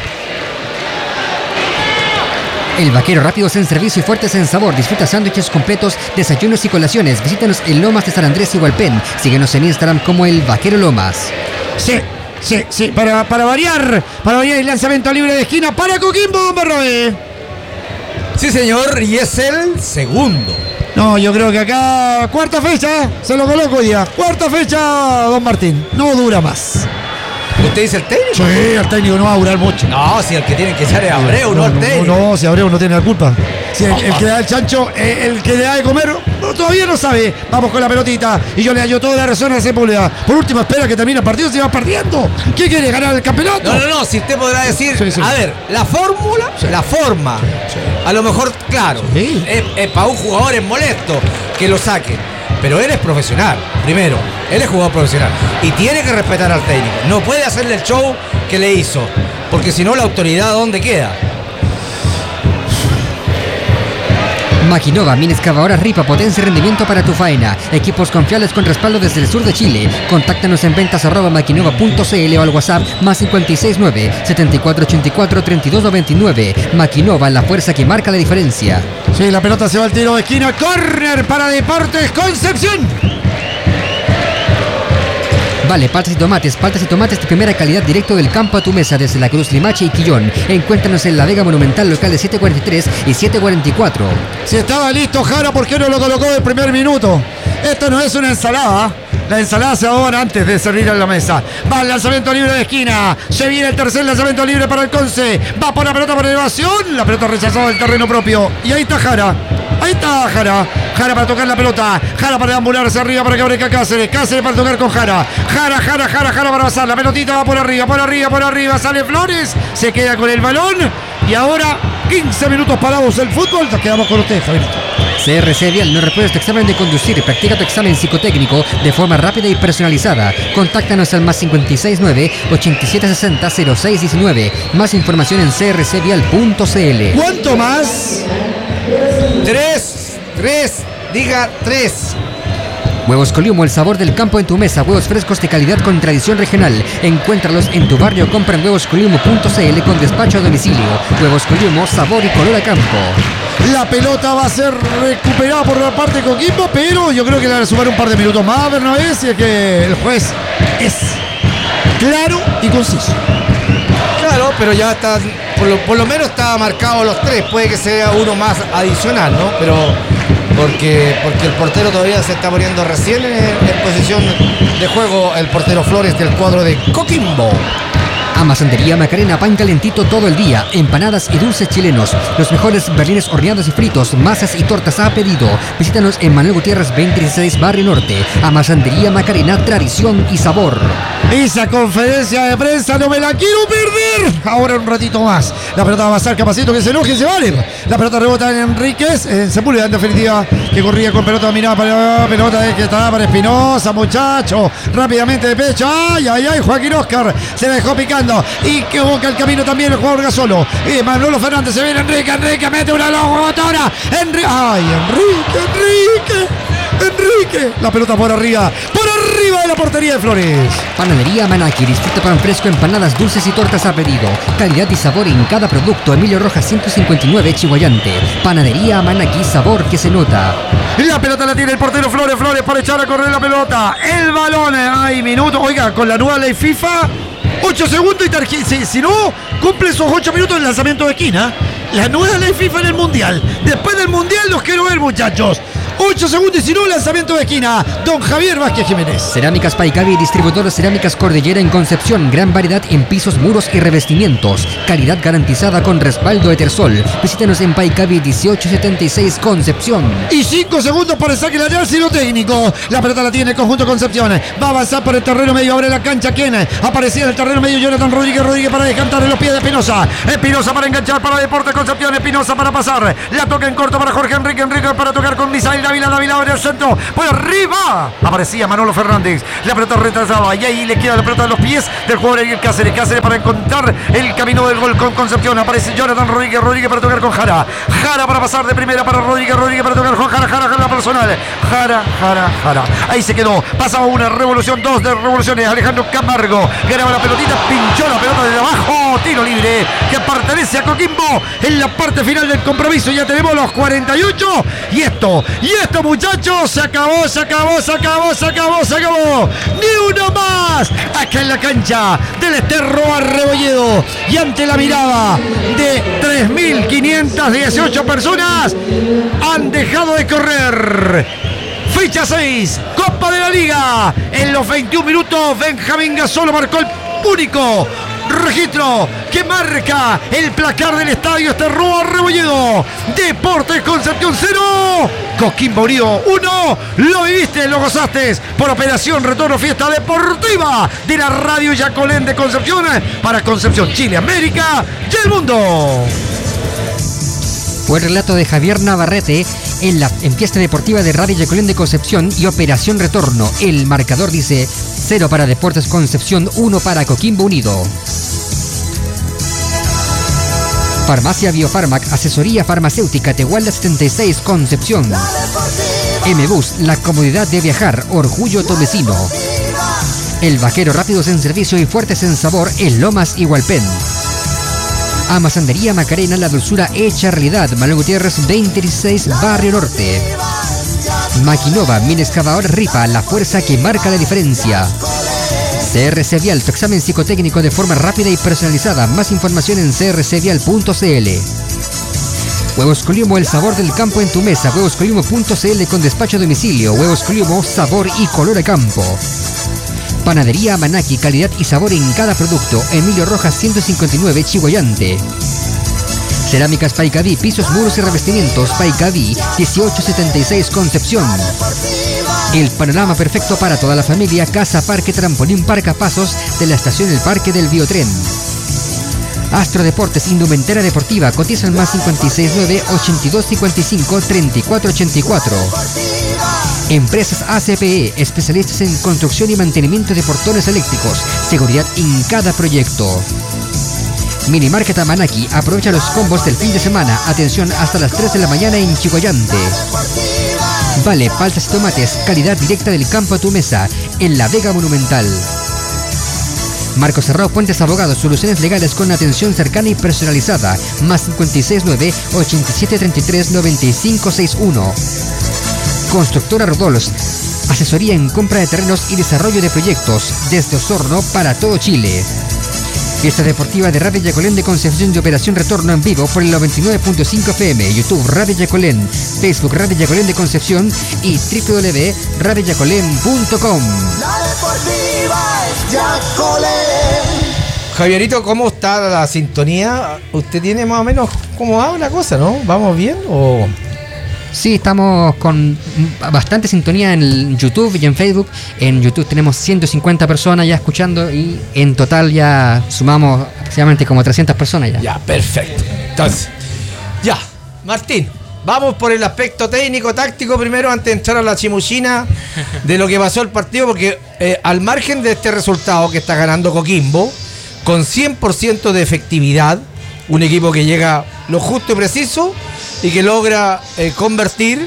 El Vaquero, rápidos en servicio y fuertes en sabor. Disfruta sándwiches completos, desayunos y colaciones. Visítanos en Lomas de San Andrés y Hualpén. Síguenos en Instagram como El Vaquero Lomas. Sí, para variar el lanzamiento libre de esquina para Coquimbo, Barroe. Sí, señor, y es el segundo. No, yo creo que acá, cuarta fecha, se lo coloco hoy día. Cuarta fecha, don Martín. No dura más. ¿Usted dice el técnico? Sí, el técnico no va a durar mucho. No, si el que tiene que echar es Abreu, no el técnico. No, si Abreu no tiene la culpa. Si el que le da el chancho, el que le da de comer, todavía no sabe. Vamos con la pelotita. Y yo le hallo toda la razón a Sepúlveda. Por último, espera que termine el partido, se va perdiendo. ¿Quién quiere ganar el campeonato? No, si usted podrá decir, Sí. a ver, la fórmula, la forma. A lo mejor, claro, Sí. es para un jugador es molesto que lo saquen. Pero él es profesional, primero, él es jugador profesional y tiene que respetar al técnico. No puede hacerle el show que le hizo, porque si no la autoridad ¿dónde queda? Maquinova, mini excavadoras Ripa, potencia y rendimiento para tu faena. Equipos confiables con respaldo desde el sur de Chile. Contáctanos en ventas@maquinova.cl o al WhatsApp más 569 7484 3299. Maquinova, la fuerza que marca la diferencia. Sí, la pelota se va al tiro de esquina. Córner para Deportes Concepción. Vale, paltas y tomates de primera calidad directo del campo a tu mesa desde La Cruz, Limache y Quillón. Encuéntranos en La Vega Monumental, local de 743 y 744. Si estaba listo Jara, ¿por qué no lo colocó del primer minuto? Esto no es una ensalada. La ensalada se adobana antes de servir en la mesa. Va el lanzamiento libre de esquina. Se viene el tercer lanzamiento libre para el Conce. Va por la pelota por elevación. La pelota rechazada del terreno propio. Y ahí está Jara. Jara para tocar la pelota. Jara para deambularse arriba para que abra Cáceres. Cáceres para tocar con Jara. Jara para pasar. La pelotita va por arriba. Sale Flores. Se queda con el balón. Y ahora 15 minutos parados el fútbol. Nos quedamos con ustedes, Javierito. CRC Vial, no repruebes tu examen de conducir. Practica tu examen psicotécnico de forma rápida y personalizada. Contáctanos al más 569 8760 0619. Más información en crcvial.cl. ¿Cuánto más? 3, diga 3. Huevos Coliumo, el sabor del campo en tu mesa. Huevos frescos de calidad con tradición regional. Encuéntralos en tu barrio. Compra en huevoscoliumo.cl con despacho a domicilio. Huevos Coliumo, sabor y color a campo. La pelota va a ser recuperada por la parte de Coquimbo, pero yo creo que le van a sumar un par de minutos más, Bernabé, si es que el juez es claro y conciso. Claro, pero ya está, por lo menos está marcado los 3. Puede que sea uno más adicional, ¿no? Pero porque el portero todavía se está poniendo recién en posición de juego, el portero Flores del cuadro de Coquimbo. Amasandería Macarena, pan calentito todo el día, empanadas y dulces chilenos, los mejores berlines horneados y fritos, masas y tortas a pedido. Visítanos en Manuel Gutiérrez 2016, Barrio Norte. Amasandería Macarena, tradición y sabor. Esa conferencia de prensa no me la quiero perder. Ahora un ratito más. La pelota va a pasar Capacito, que se enoje, se vale. La pelota rebota en Enríquez, en Sepúlveda en definitiva, que corría con pelota dominada para pelota que estaba para Espinosa, muchacho. Rápidamente de pecho. Ay, Joaquín Oscar se la dejó picando. Y que boca el camino también el jugador Gasolo. Y Manolo Fernández, se viene Enrique mete una locomotora. Enrique. Enrique. La pelota por arriba de la portería de Flores. Panadería Manaki, distrito pan fresco, empanadas, dulces y tortas a pedido. Calidad y sabor en cada producto. Emilio Rojas 159, Chihuayante. Panadería Manaki, sabor que se nota. La pelota la tiene el portero Flores para echar a correr la pelota. El balón, hay minutos. Oiga, con la nueva ley FIFA, 8 segundos y tarjeta. Si no, cumple esos 8 minutos el lanzamiento de esquina. La nueva ley FIFA en el Mundial. Después del Mundial los quiero ver, muchachos. 8 segundos y si no, lanzamiento de esquina. Don Javier Vázquez Jiménez. Cerámicas Paicavi, distribuidor de cerámicas Cordillera en Concepción. Gran variedad en pisos, muros y revestimientos. Calidad garantizada con respaldo Etersol. Visítenos en Paicavi 1876 Concepción. Y 5 segundos para el saque lateral, sino técnico. La pelota la tiene el conjunto Concepción. Va a avanzar por el terreno medio. Abre la cancha. ¿Quién? Aparecía en el terreno medio Jonathan Rodríguez para descantar en los pies de Espinosa. Espinosa para enganchar para Deportes Concepción. Espinosa para pasar. La toca en corto para Jorge Enrique para tocar con Misael Dávila en el centro, por arriba aparecía Manolo Fernández, la pelota retrasada y ahí le queda la pelota a los pies del jugador Ariel Cáceres para encontrar el camino del gol con Concepción. Aparece Jonathan Rodríguez para tocar con Jara para pasar de primera para Rodríguez para tocar con Jara personal, Jara, ahí se quedó, pasaba una revolución, 2 de revoluciones, Alejandro Camargo ganaba la pelotita, pinchó la pelota desde abajo, tiro libre que pertenece a Coquimbo en la parte final del compromiso. Ya tenemos los 48 y esto muchachos, se acabó. Ni uno más. Acá en la cancha del Esterro Arrebolledo. Y ante la mirada de 3.518 personas, han dejado de correr. Fecha 6, Copa de la Liga. En los 21 minutos, Benjamín Gasolo marcó el único registro que marca el placar del estadio Esterro Arrebolledo. Deportes Concepción 0, Coquimbo Unido 1. Lo viviste, lo gozaste por Operación Retorno Fiesta Deportiva de la Radio Yacolén de Concepción para Concepción, Chile, América y el mundo. Fue el relato de Javier Navarrete en Fiesta Deportiva de Radio Yacolén de Concepción y Operación Retorno. El marcador dice 0 para Deportes Concepción, 1 para Coquimbo Unido. Farmacia Biofarmac, asesoría farmacéutica, Tehuala 76, Concepción. M-Bus, la comodidad de viajar, orgullo tomecino. El Vaquero, rápidos en servicio y fuertes en sabor, en Lomas y Hualpén. Amasandería Macarena, la dulzura hecha realidad, Manuel Gutiérrez 2016, Barrio Norte. Maquinova, mini excavador Ripa, la fuerza que marca la diferencia. CRC Vial, tu examen psicotécnico de forma rápida y personalizada. Más información en crcvial.cl. Huevos Coliumo, el sabor del campo en tu mesa. Huevoscoliumo.cl con despacho a domicilio. Huevos Coliumo, sabor y color a campo. Panadería Manaki, calidad y sabor en cada producto. Emilio Rojas 159, Chihuayante. Cerámicas Paicaví, pisos, muros y revestimientos. Paicaví 1876, Concepción. El panorama perfecto para toda la familia. Casa Parque Trampolín Parque a pasos de la estación El Parque del Biotren. Astro Deportes, indumentaria deportiva. Cotizan más 569-8255-3484. Empresas ACPE, especialistas en construcción y mantenimiento de portones eléctricos. Seguridad en cada proyecto. Mini Market Amanaki, aprovecha los combos del fin de semana. Atención hasta las 3 de la mañana en Chihuayante. Vale, paltas y tomates, calidad directa del campo a tu mesa, en La Vega Monumental. Marcos Serrao Puentes Abogados, soluciones legales con atención cercana y personalizada. Más 569-8733-9561. Constructora Rodolos, asesoría en compra de terrenos y desarrollo de proyectos, desde Osorno para todo Chile. Fiesta Deportiva de Radio Yacolén de Concepción de Operación Retorno en vivo por el 99.5 FM, YouTube Radio Yacolén, Facebook Radio Yacolén de Concepción y www.radioyacolén.com. La deportiva es Yacolén. Javierito, ¿cómo está la sintonía? ¿Usted tiene más o menos cómo va la cosa, no? ¿Vamos bien o...? Sí, estamos con bastante sintonía en YouTube y en Facebook. En YouTube tenemos 150 personas ya escuchando y en total ya sumamos aproximadamente como 300 personas ya. Ya, perfecto. Entonces, ya, Martín, vamos por el aspecto técnico, táctico primero antes de entrar a la chimuchina de lo que pasó el partido, porque al margen de este resultado que está ganando Coquimbo, con 100% de efectividad, un equipo que llega lo justo y preciso y que logra convertir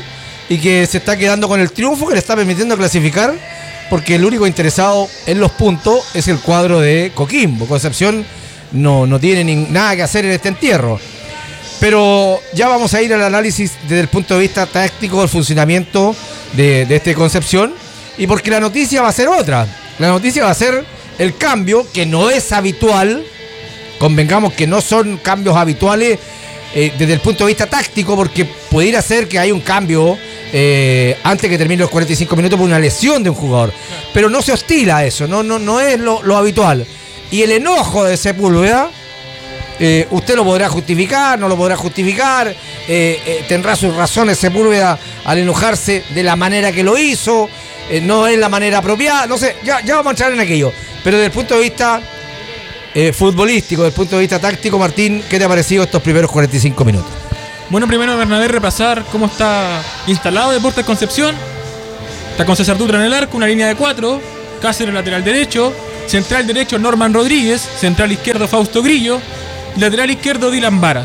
y que se está quedando con el triunfo que le está permitiendo clasificar, porque el único interesado en los puntos es el cuadro de Coquimbo. Concepción no tiene nada que hacer en este entierro. Pero ya vamos a ir al análisis desde el punto de vista táctico del funcionamiento de este Concepción, y porque la noticia va a ser otra. La noticia va a ser el cambio, que no es habitual. Convengamos que no son cambios habituales desde el punto de vista táctico, porque pudiera ser que hay un cambio antes que termine los 45 minutos por una lesión de un jugador. Pero no se hostila a eso, no es lo habitual. Y el enojo de Sepúlveda, usted lo podrá justificar, no lo podrá justificar, tendrá sus razones Sepúlveda al enojarse de la manera que lo hizo, no es la manera apropiada, no sé, ya vamos a entrar en aquello. Pero desde el punto de vista futbolístico, desde el punto de vista táctico, Martín, ¿qué te ha parecido estos primeros 45 minutos? Bueno, primero, Bernabé, repasar cómo está instalado Deportes Concepción. Está con César Dutra en el arco, una línea de 4, Cáceres lateral derecho, central derecho Norman Rodríguez, central izquierdo Fausto Grillo, lateral izquierdo Dylan Varas.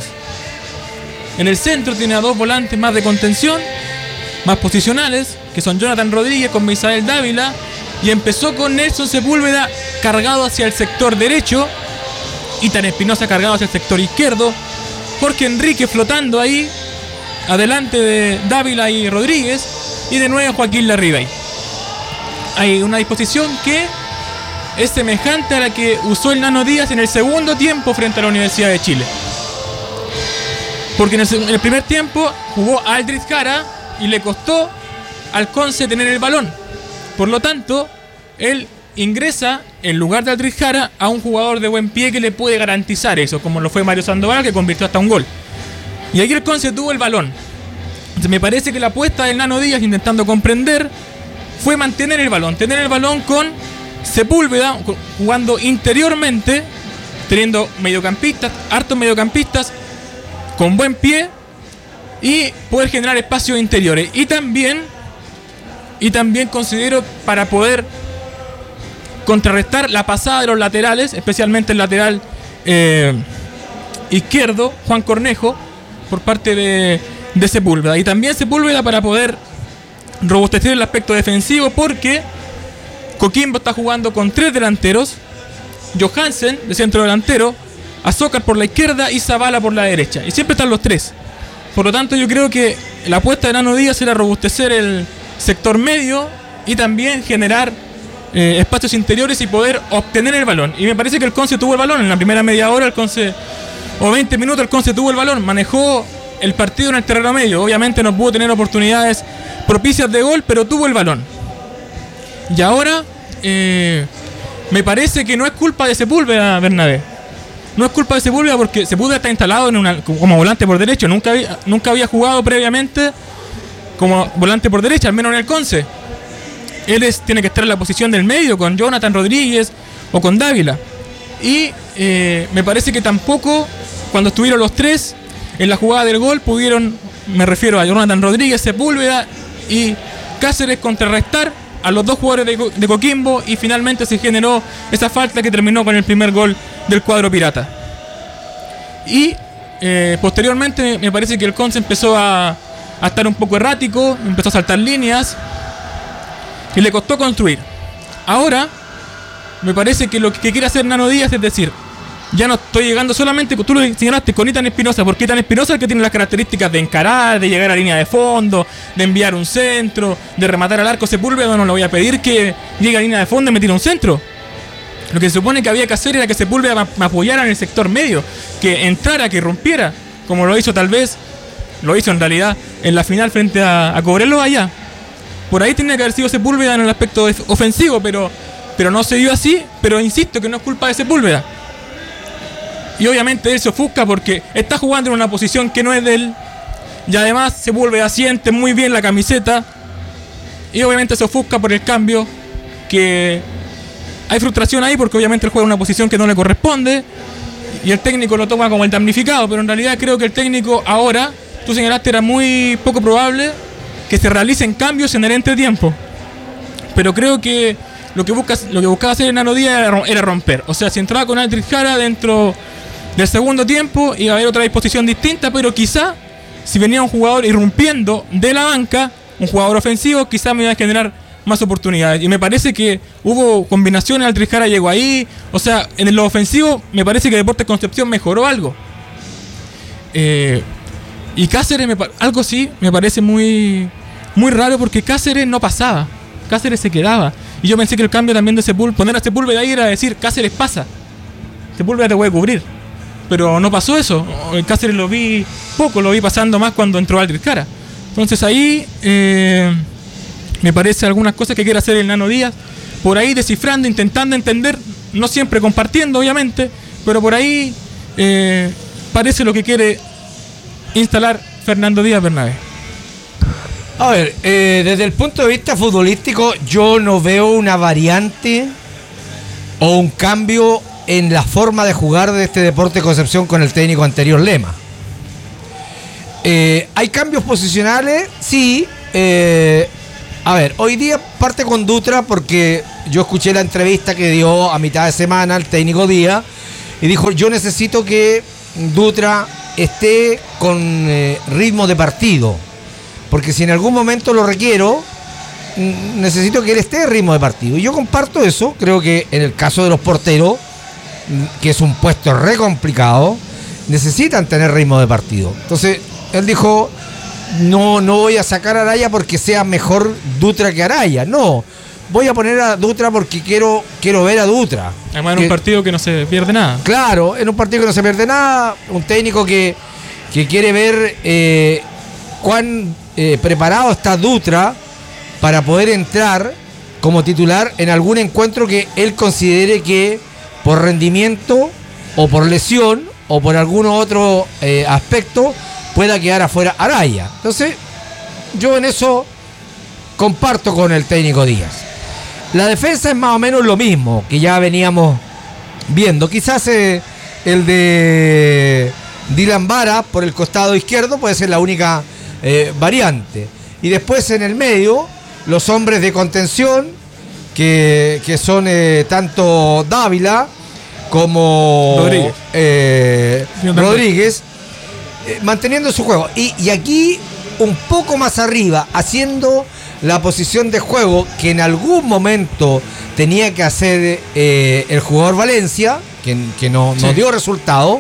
En el centro tiene a 2 volantes más de contención, más posicionales, que son Jonathan Rodríguez con Misael Dávila, y empezó con Nelson Sepúlveda cargado hacia el sector derecho, Ethan Espinosa cargado hacia el sector izquierdo, Jorge Enrique flotando ahí adelante de Dávila y Rodríguez, y de nuevo Joaquín Larribey. Hay una disposición que es semejante a la que usó el Nano Díaz en el segundo tiempo frente a la Universidad de Chile, porque en el primer tiempo jugó Aldrich Jara y le costó al Conce tener el balón. Por lo tanto, él ingresa en lugar de Aldrich Jara a un jugador de buen pie que le puede garantizar eso, como lo fue Mario Sandoval, que convirtió hasta un gol. Y aquí el Conce tuvo el balón. Entonces me parece que la apuesta del Nano Díaz, intentando comprender, fue mantener el balón, tener el balón con Sepúlveda jugando interiormente, teniendo mediocampistas, hartos mediocampistas con buen pie, y poder generar espacios interiores. Y también considero, para poder contrarrestar la pasada de los laterales, especialmente el lateral izquierdo, Juan Cornejo, por parte de Sepúlveda. Y también Sepúlveda para poder robustecer el aspecto defensivo, porque Coquimbo está jugando con 3 delanteros: Johansen de centro delantero, Azócar por la izquierda y Zavala por la derecha. Y siempre están los 3. Por lo tanto, yo creo que la apuesta de Nano Díaz era robustecer el sector medio y también generar espacios interiores y poder obtener el balón. Y me parece que el Conce tuvo el balón en la primera media hora, o 20 minutos el Conce tuvo el balón, manejó el partido en el terreno medio. Obviamente no pudo tener oportunidades propicias de gol, pero tuvo el balón. Y ahora me parece que no es culpa de Sepúlveda, Bernabé. No es culpa de Sepúlveda, porque Sepúlveda está instalado como volante por derecho. Nunca había jugado previamente como volante por derecha, al menos en el Conce. Él tiene que estar en la posición del medio con Jonathan Rodríguez o con Dávila. Y me parece que tampoco, cuando estuvieron los 3 en la jugada del gol, pudieron, me refiero a Jonathan Rodríguez, Sepúlveda y Cáceres, contrarrestar a los 2 jugadores de Coquimbo, y finalmente se generó esa falta que terminó con el primer gol del cuadro pirata. Y posteriormente me parece que el Conce empezó a estar un poco errático, empezó a saltar líneas y le costó construir. Ahora me parece que lo que quiere hacer Nano Díaz es decir, ya no estoy llegando solamente, tú lo señalaste, con Ethan Espinosa, porque Ethan Espinosa es el que tiene las características de encarar, de llegar a línea de fondo, de enviar un centro, de rematar al arco. Sepúlveda no le voy a pedir que llegue a línea de fondo y me tire un centro. Lo que se supone que había que hacer era que Sepúlveda me apoyara en el sector medio, que entrara, que rompiera, como lo hizo en realidad en la final frente a Cobreloa allá. Por ahí tenía que haber sido Sepúlveda en el aspecto ofensivo, pero no se dio así. Pero insisto que no es culpa de Sepúlveda. Y obviamente él se ofusca porque está jugando en una posición que no es de él. Y además Sepúlveda siente muy bien la camiseta. Y obviamente se ofusca por el cambio, que hay frustración ahí porque obviamente él juega en una posición que no le corresponde. Y el técnico lo toma como el damnificado. Pero en realidad creo que el técnico ahora, tú señalaste, era muy poco probable que se realicen cambios en el entretiempo. Pero creo que lo que buscaba hacer el Nano Díaz era romper. O sea, si entraba con Aldrich Jara dentro del segundo tiempo, iba a haber otra disposición distinta, pero quizá si venía un jugador irrumpiendo de la banca, un jugador ofensivo, quizás me iba a generar más oportunidades. Y me parece que hubo combinaciones, Aldrich Jara llegó ahí. O sea, en lo ofensivo me parece que Deportes Concepción mejoró algo. Y Cáceres, algo sí, me parece muy, muy raro porque Cáceres no pasaba. Cáceres se quedaba. Y yo pensé que el cambio también de Sepúlveda, poner a Sepúlveda ahí era decir, Cáceres pasa. Sepúlveda te puede cubrir. Pero no pasó eso. Cáceres lo vi poco, lo vi pasando más cuando entró Aldrich Jara. Entonces ahí me parece algunas cosas que quiere hacer el Nano Díaz. Por ahí descifrando, intentando entender, no siempre compartiendo obviamente, pero por ahí parece lo que quiere instalar Fernando Díaz Bernabé. A ver, desde el punto de vista futbolístico, yo no veo una variante o un cambio en la forma de jugar de este Deportes Concepción con el técnico anterior Lema. ¿Hay cambios posicionales? Sí. A ver, hoy día parte con Dutra porque yo escuché la entrevista que dio a mitad de semana el técnico Díaz y dijo, yo necesito que Dutra esté con ritmo de partido. Porque si en algún momento lo requiero, necesito que él esté en ritmo de partido. Y yo comparto eso. Creo que en el caso de los porteros, que es un puesto re complicado, necesitan tener ritmo de partido. Entonces, él dijo, no voy a sacar a Araya porque sea mejor Dutra que Araya. No, voy a poner a Dutra porque quiero ver a Dutra. Además en un partido que no se pierde nada. Claro, en un partido que no se pierde nada. Un técnico que quiere ver cuán preparado está Dutra para poder entrar como titular en algún encuentro que él considere que por rendimiento o por lesión o por algún otro aspecto pueda quedar afuera Araya. Entonces yo en eso comparto con el técnico Díaz. La defensa es más o menos lo mismo que ya veníamos viendo. Quizás el de Dylan Vara por el costado izquierdo puede ser la única variante. Y después en el medio, los hombres de contención, que son tanto Dávila como Rodríguez, manteniendo su juego. Y aquí, un poco más arriba, haciendo la posición de juego que en algún momento tenía que hacer el jugador Valencia, que no dio resultado,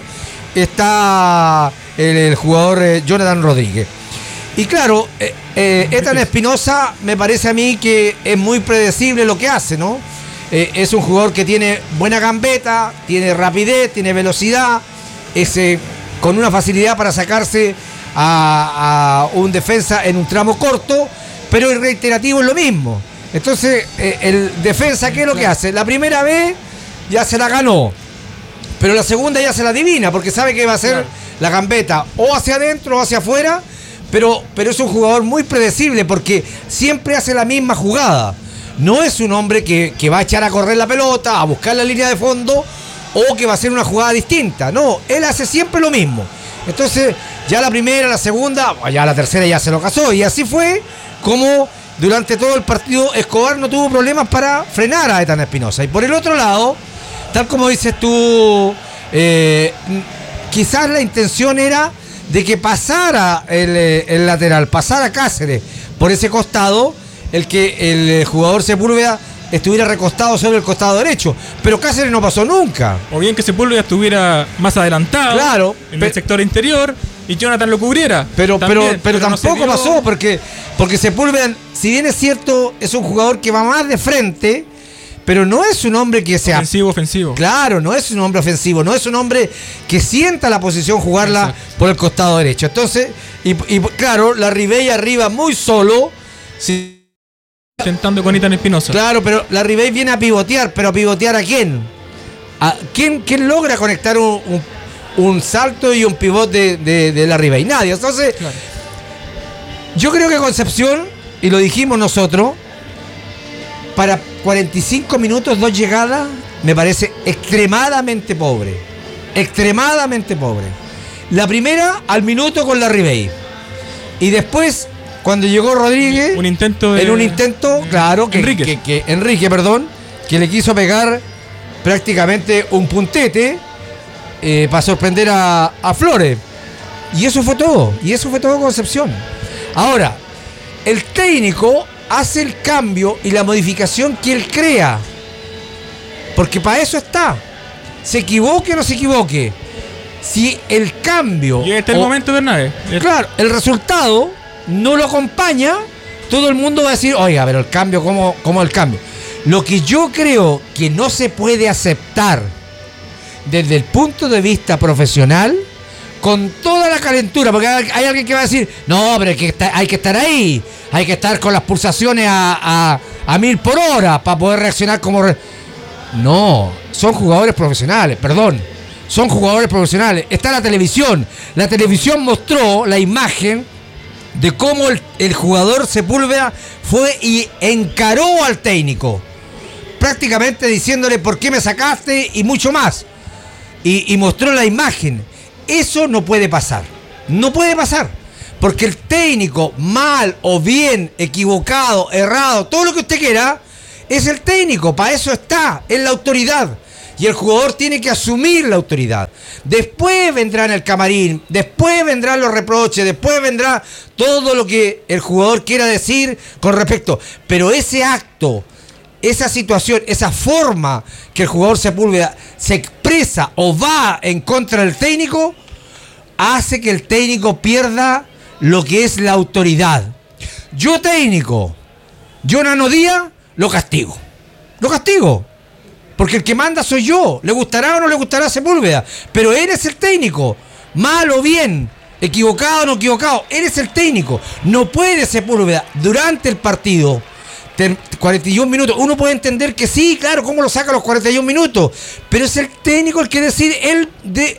está el jugador Jonathan Rodríguez. Y claro, Ethan Espinosa me parece a mí que es muy predecible lo que hace, ¿no? Es un jugador que tiene buena gambeta, tiene rapidez, tiene velocidad, con una facilidad para sacarse a un defensa en un tramo corto, pero el reiterativo es lo mismo. Entonces, el defensa, ¿qué es lo que hace? La primera vez ya se la ganó, pero la segunda ya se la adivina, porque sabe que va a ser la gambeta o hacia adentro o hacia afuera. Pero es un jugador muy predecible porque siempre hace la misma jugada. No es un hombre que va a echar a correr la pelota, a buscar la línea de fondo o que va a hacer una jugada distinta. No, él hace siempre lo mismo. Entonces, ya la primera, la segunda, ya la tercera ya se lo casó. Y así fue como durante todo el partido Escobar no tuvo problemas para frenar a Ethan Espinosa. Y por el otro lado, tal como dices tú, quizás la intención era de que pasara el lateral, pasara Cáceres por ese costado, el jugador Sepúlveda estuviera recostado sobre el costado derecho, pero Cáceres no pasó nunca. O bien que Sepúlveda estuviera más adelantado, claro, en el sector interior y Jonathan lo cubriera. Pero tampoco no pasó porque Sepúlveda, si bien es cierto, es un jugador que va más de frente, pero no es un hombre que sea ofensivo. Claro, no es un hombre ofensivo, no es un hombre que sienta la posición jugarla por el costado derecho. Entonces, y claro, la Ribey arriba muy solo. Intentando con Ethan Espinosa. Claro, pero la Ribey viene a pivotear, pero ¿a pivotear a quién? ¿Quién logra conectar un salto y un pivote de la Ribey? Nadie. Entonces, yo creo que Concepción, y lo dijimos nosotros, para 45 minutos, 2 llegadas, me parece extremadamente pobre. Extremadamente pobre. La primera al minuto con la Ribey. Y después, cuando llegó Rodríguez, en un intento, claro, que Enrique, que le quiso pegar prácticamente un puntete para sorprender a Flores. Y eso fue todo. Concepción. Ahora, el técnico hace el cambio y la modificación que él crea. Porque para eso está. Se equivoque o no se equivoque. Si el cambio... Y este es el momento de Bernabe. Claro, el resultado no lo acompaña, todo el mundo va a decir, oiga, pero el cambio, ¿cómo el cambio? Lo que yo creo que no se puede aceptar desde el punto de vista profesional, con toda la calentura, porque hay alguien que va a decir, no, pero hay que estar ahí, hay que estar con las pulsaciones a 1000 por hora para poder reaccionar como... No, son jugadores profesionales, perdón. Son jugadores profesionales. Está la televisión. La televisión mostró la imagen de cómo el jugador Sepúlveda fue y encaró al técnico. Prácticamente diciéndole por qué me sacaste y mucho más. Y mostró la imagen. Eso no puede pasar. No puede pasar. Porque el técnico, mal o bien, equivocado, errado, todo lo que usted quiera, es el técnico. Para eso está. Es la autoridad. Y el jugador tiene que asumir la autoridad. Después vendrán el camarín, después vendrán los reproches, después vendrá todo lo que el jugador quiera decir con respecto. Pero ese acto, esa situación, esa forma que el jugador Sepúlveda se expresa o va en contra del técnico, hace que el técnico pierda lo que es la autoridad. Yo técnico, yo Nano Díaz, lo castigo. Lo castigo. Porque el que manda soy yo. Le gustará o no le gustará a Sepúlveda. Pero él es el técnico. Mal o bien. Equivocado o no equivocado. Él es el técnico. No puede Sepúlveda durante el partido. 41 minutos. Uno puede entender que sí, claro, cómo lo saca a los 41 minutos. Pero es el técnico el que decide. Él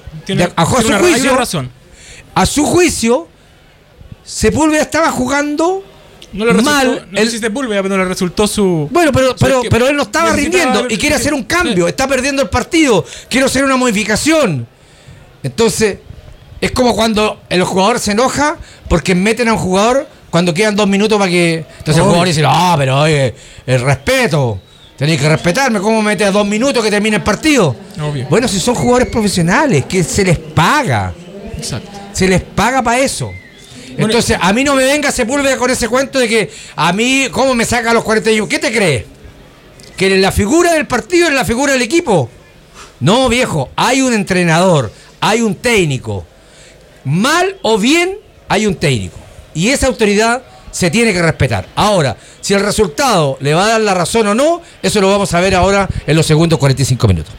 a su juicio, Sepúlveda estaba jugando... No le resultó, mal, no sé si Sepúlveda, pero no le resultó su... Bueno, pero él no estaba rindiendo y quiere hacer un cambio, sí. Está perdiendo el partido, quiere hacer una modificación. Entonces, es como cuando el jugador se enoja porque meten a un jugador cuando quedan 2 minutos para que... Entonces el jugador dice, no, pero oye, el respeto, tenéis que respetarme, ¿cómo metes a 2 minutos que termine el partido? Obvio. Bueno, si son jugadores profesionales, que se les paga. Exacto. Se les paga para eso. Entonces, a mí no me venga Sepúlveda con ese cuento de que a mí, ¿cómo me saca a los 41? ¿Qué te crees? ¿Que eres la figura del partido, eres la figura del equipo? No, viejo, hay un entrenador, hay un técnico. Mal o bien, hay un técnico. Y esa autoridad se tiene que respetar. Ahora, si el resultado le va a dar la razón o no, eso lo vamos a ver ahora en los segundos 45 minutos.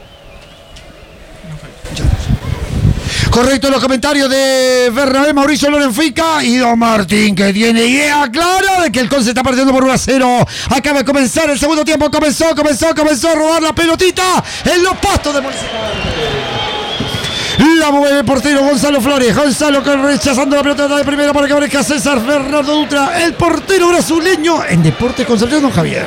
Correcto, los comentarios de Bernabé, Mauricio Lorenfica y Don Martín, que tiene idea clara de que el Conce está perdiendo por 1-0. Acaba de comenzar el segundo tiempo. Comenzó a robar la pelotita en los pastos de Municipal. La mueve el portero Gonzalo Flores. Gonzalo rechazando la pelota de primera para que aparezca César Bernardo Dutra, el portero brasileño en Deportes Concepción, don Javier.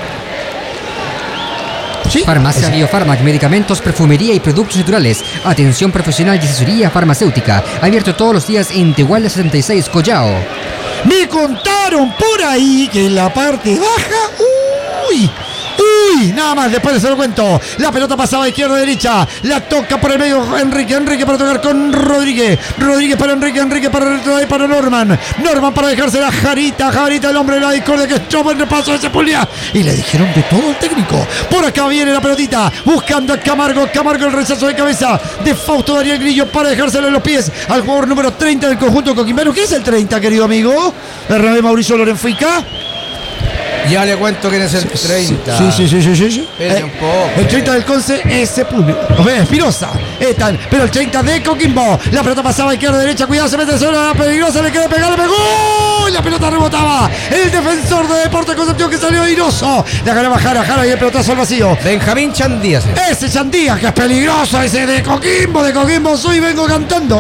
¿Sí? Farmacia Biofarmac, medicamentos, perfumería y productos naturales. Atención profesional y asesoría farmacéutica. Abierto todos los días en Tehuala 76, Collao. Me contaron por ahí que en la parte baja, nada más, después se lo cuento. La pelota pasaba izquierda a derecha, la toca por el medio Enrique para tocar con Rodríguez para Enrique para Norman para dejarse la Jarita, el hombre de la discordia que echó el repaso de Sepúlveda. Y le dijeron de todo el técnico. Por acá viene la pelotita, buscando a Camargo el rechazo de cabeza de Fausto Daniel Grillo para dejárselo en los pies al jugador número 30 del conjunto coquimbano. ¿Qué es el 30, querido amigo? Bernabé Mauricio Lorenfica. Ya le cuento quién es el 30. Sí. Un poco, el 30 del Conce es Sepúlveda. Espinosa. Pero el 30 de Coquimbo. La pelota pasaba a izquierda, derecha. Cuidado, se mete sola, la peligrosa. Le queda pegar, le pegó. Y la pelota rebotaba. El defensor de Deportes Concepción que salió airoso. La ganaba Jara y el pelotazo al vacío. Benjamín Chandías. Ese Chandías que es peligroso. Ese de Coquimbo soy, vengo cantando.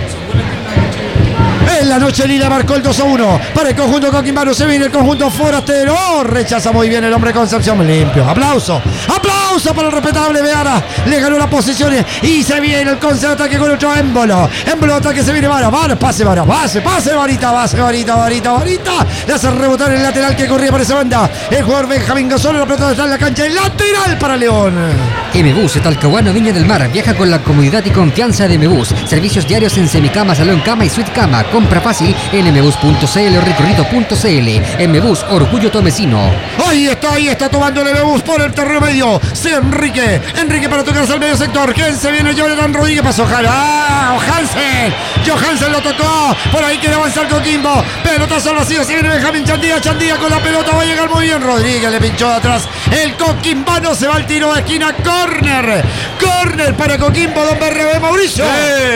En la noche Lila marcó el 2-1 para el conjunto coquimbano. Se viene el conjunto forastero. Rechaza muy bien el hombre Concepción. Limpio. Aplauso pausa para el respetable Beara. Le ganó las posiciones y se viene el contraataque con otro émbolo. Émbolo ataque, se viene Vara. Pase Vara. Pase Varita. Le hace rebotar el lateral que corría por esa banda. El jugador Benjamín Gasol, la pelota está en la cancha. El lateral para León. M-Bus de Talcahuano, Viña del Mar. Viaja con la comodidad y confianza de M-Bus. Servicios diarios en semicama, salón cama y suite cama. Compra fácil en mbus.cl o recorrido.cl. M-Bus, orgullo tomecino. Ahí está tomando el M-Bus por el terreno medio. Sí, Enrique para tocarse al medio sector. ¿Quién se viene? Jonathan Rodríguez pasó. Johansen lo tocó. Por ahí quiere avanzar Coquimbo. Pelotazo al vacío. Se viene Benjamín Chandía con la pelota. Va a llegar muy bien. Rodríguez le pinchó de atrás. El coquimbano se va al tiro de esquina. Corner para Coquimbo. Don Bernabé Mauricio.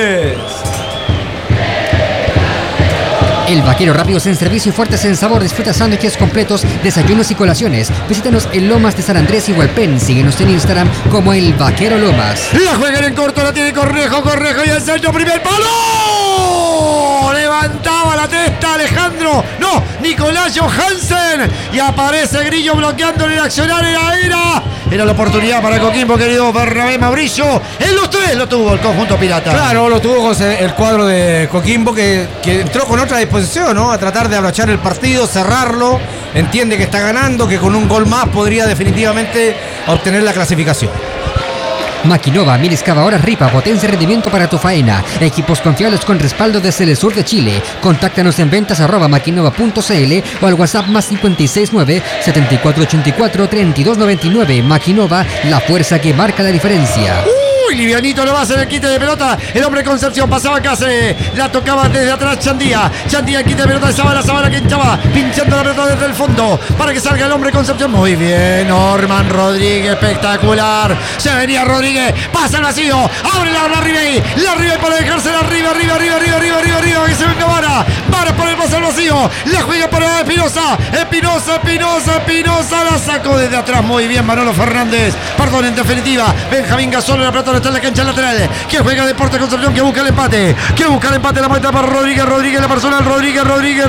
El Vaquero, rápidos en servicio y fuertes en sabor. Disfruta sándwiches completos, desayunos y colaciones. Visítanos en Lomas de San Andrés y Hualpén. Síguenos en Instagram como El Vaquero Lomas. La juegan en corto, la tiene Cornejo y el centro, primer palo. Levantaba la testa Alejandro. No, Nicolás Johansen. Y aparece Grillo bloqueándole el accionar. Era la oportunidad para Coquimbo, querido Bernabé Mauricio. En los tres lo tuvo el conjunto pirata. Claro, lo tuvo con el cuadro de Coquimbo que entró con otra disposición, ¿no? A tratar de abrochar el partido, cerrarlo. Entiende que está ganando, que con un gol más podría definitivamente obtener la clasificación. Maquinova, mil excavadoras Ripa, potencia y rendimiento para tu faena. Equipos confiables con respaldo desde el sur de Chile. Contáctanos en ventas@maquinova.cl o al WhatsApp +569 7484 3299. Maquinova, la fuerza que marca la diferencia. Uy, livianito lo va a hacer el quite de pelota. El hombre Concepción pasaba Cáceres. La tocaba desde atrás Chandía. El quite de pelota de Zavala que hinchaba. Pinchando la pelota desde el fondo. Para que salga el hombre Concepción. Muy bien, Norman Rodríguez. Espectacular. Se venía Rodríguez. Pasa el vacío. Abre la Ribey. La Ribey para dejársela arriba. Que se venga Vara. Vara por el pase al vacío. La juega para Espinosa. Espinosa. La sacó desde atrás. Muy bien, Manolo Fernández. Perdón, en definitiva. Benjamín Gasol. La pelota está en la cancha lateral. Que juega Deportes Concepción. Que busca el empate. La meta para Rodríguez. La personal. Rodríguez.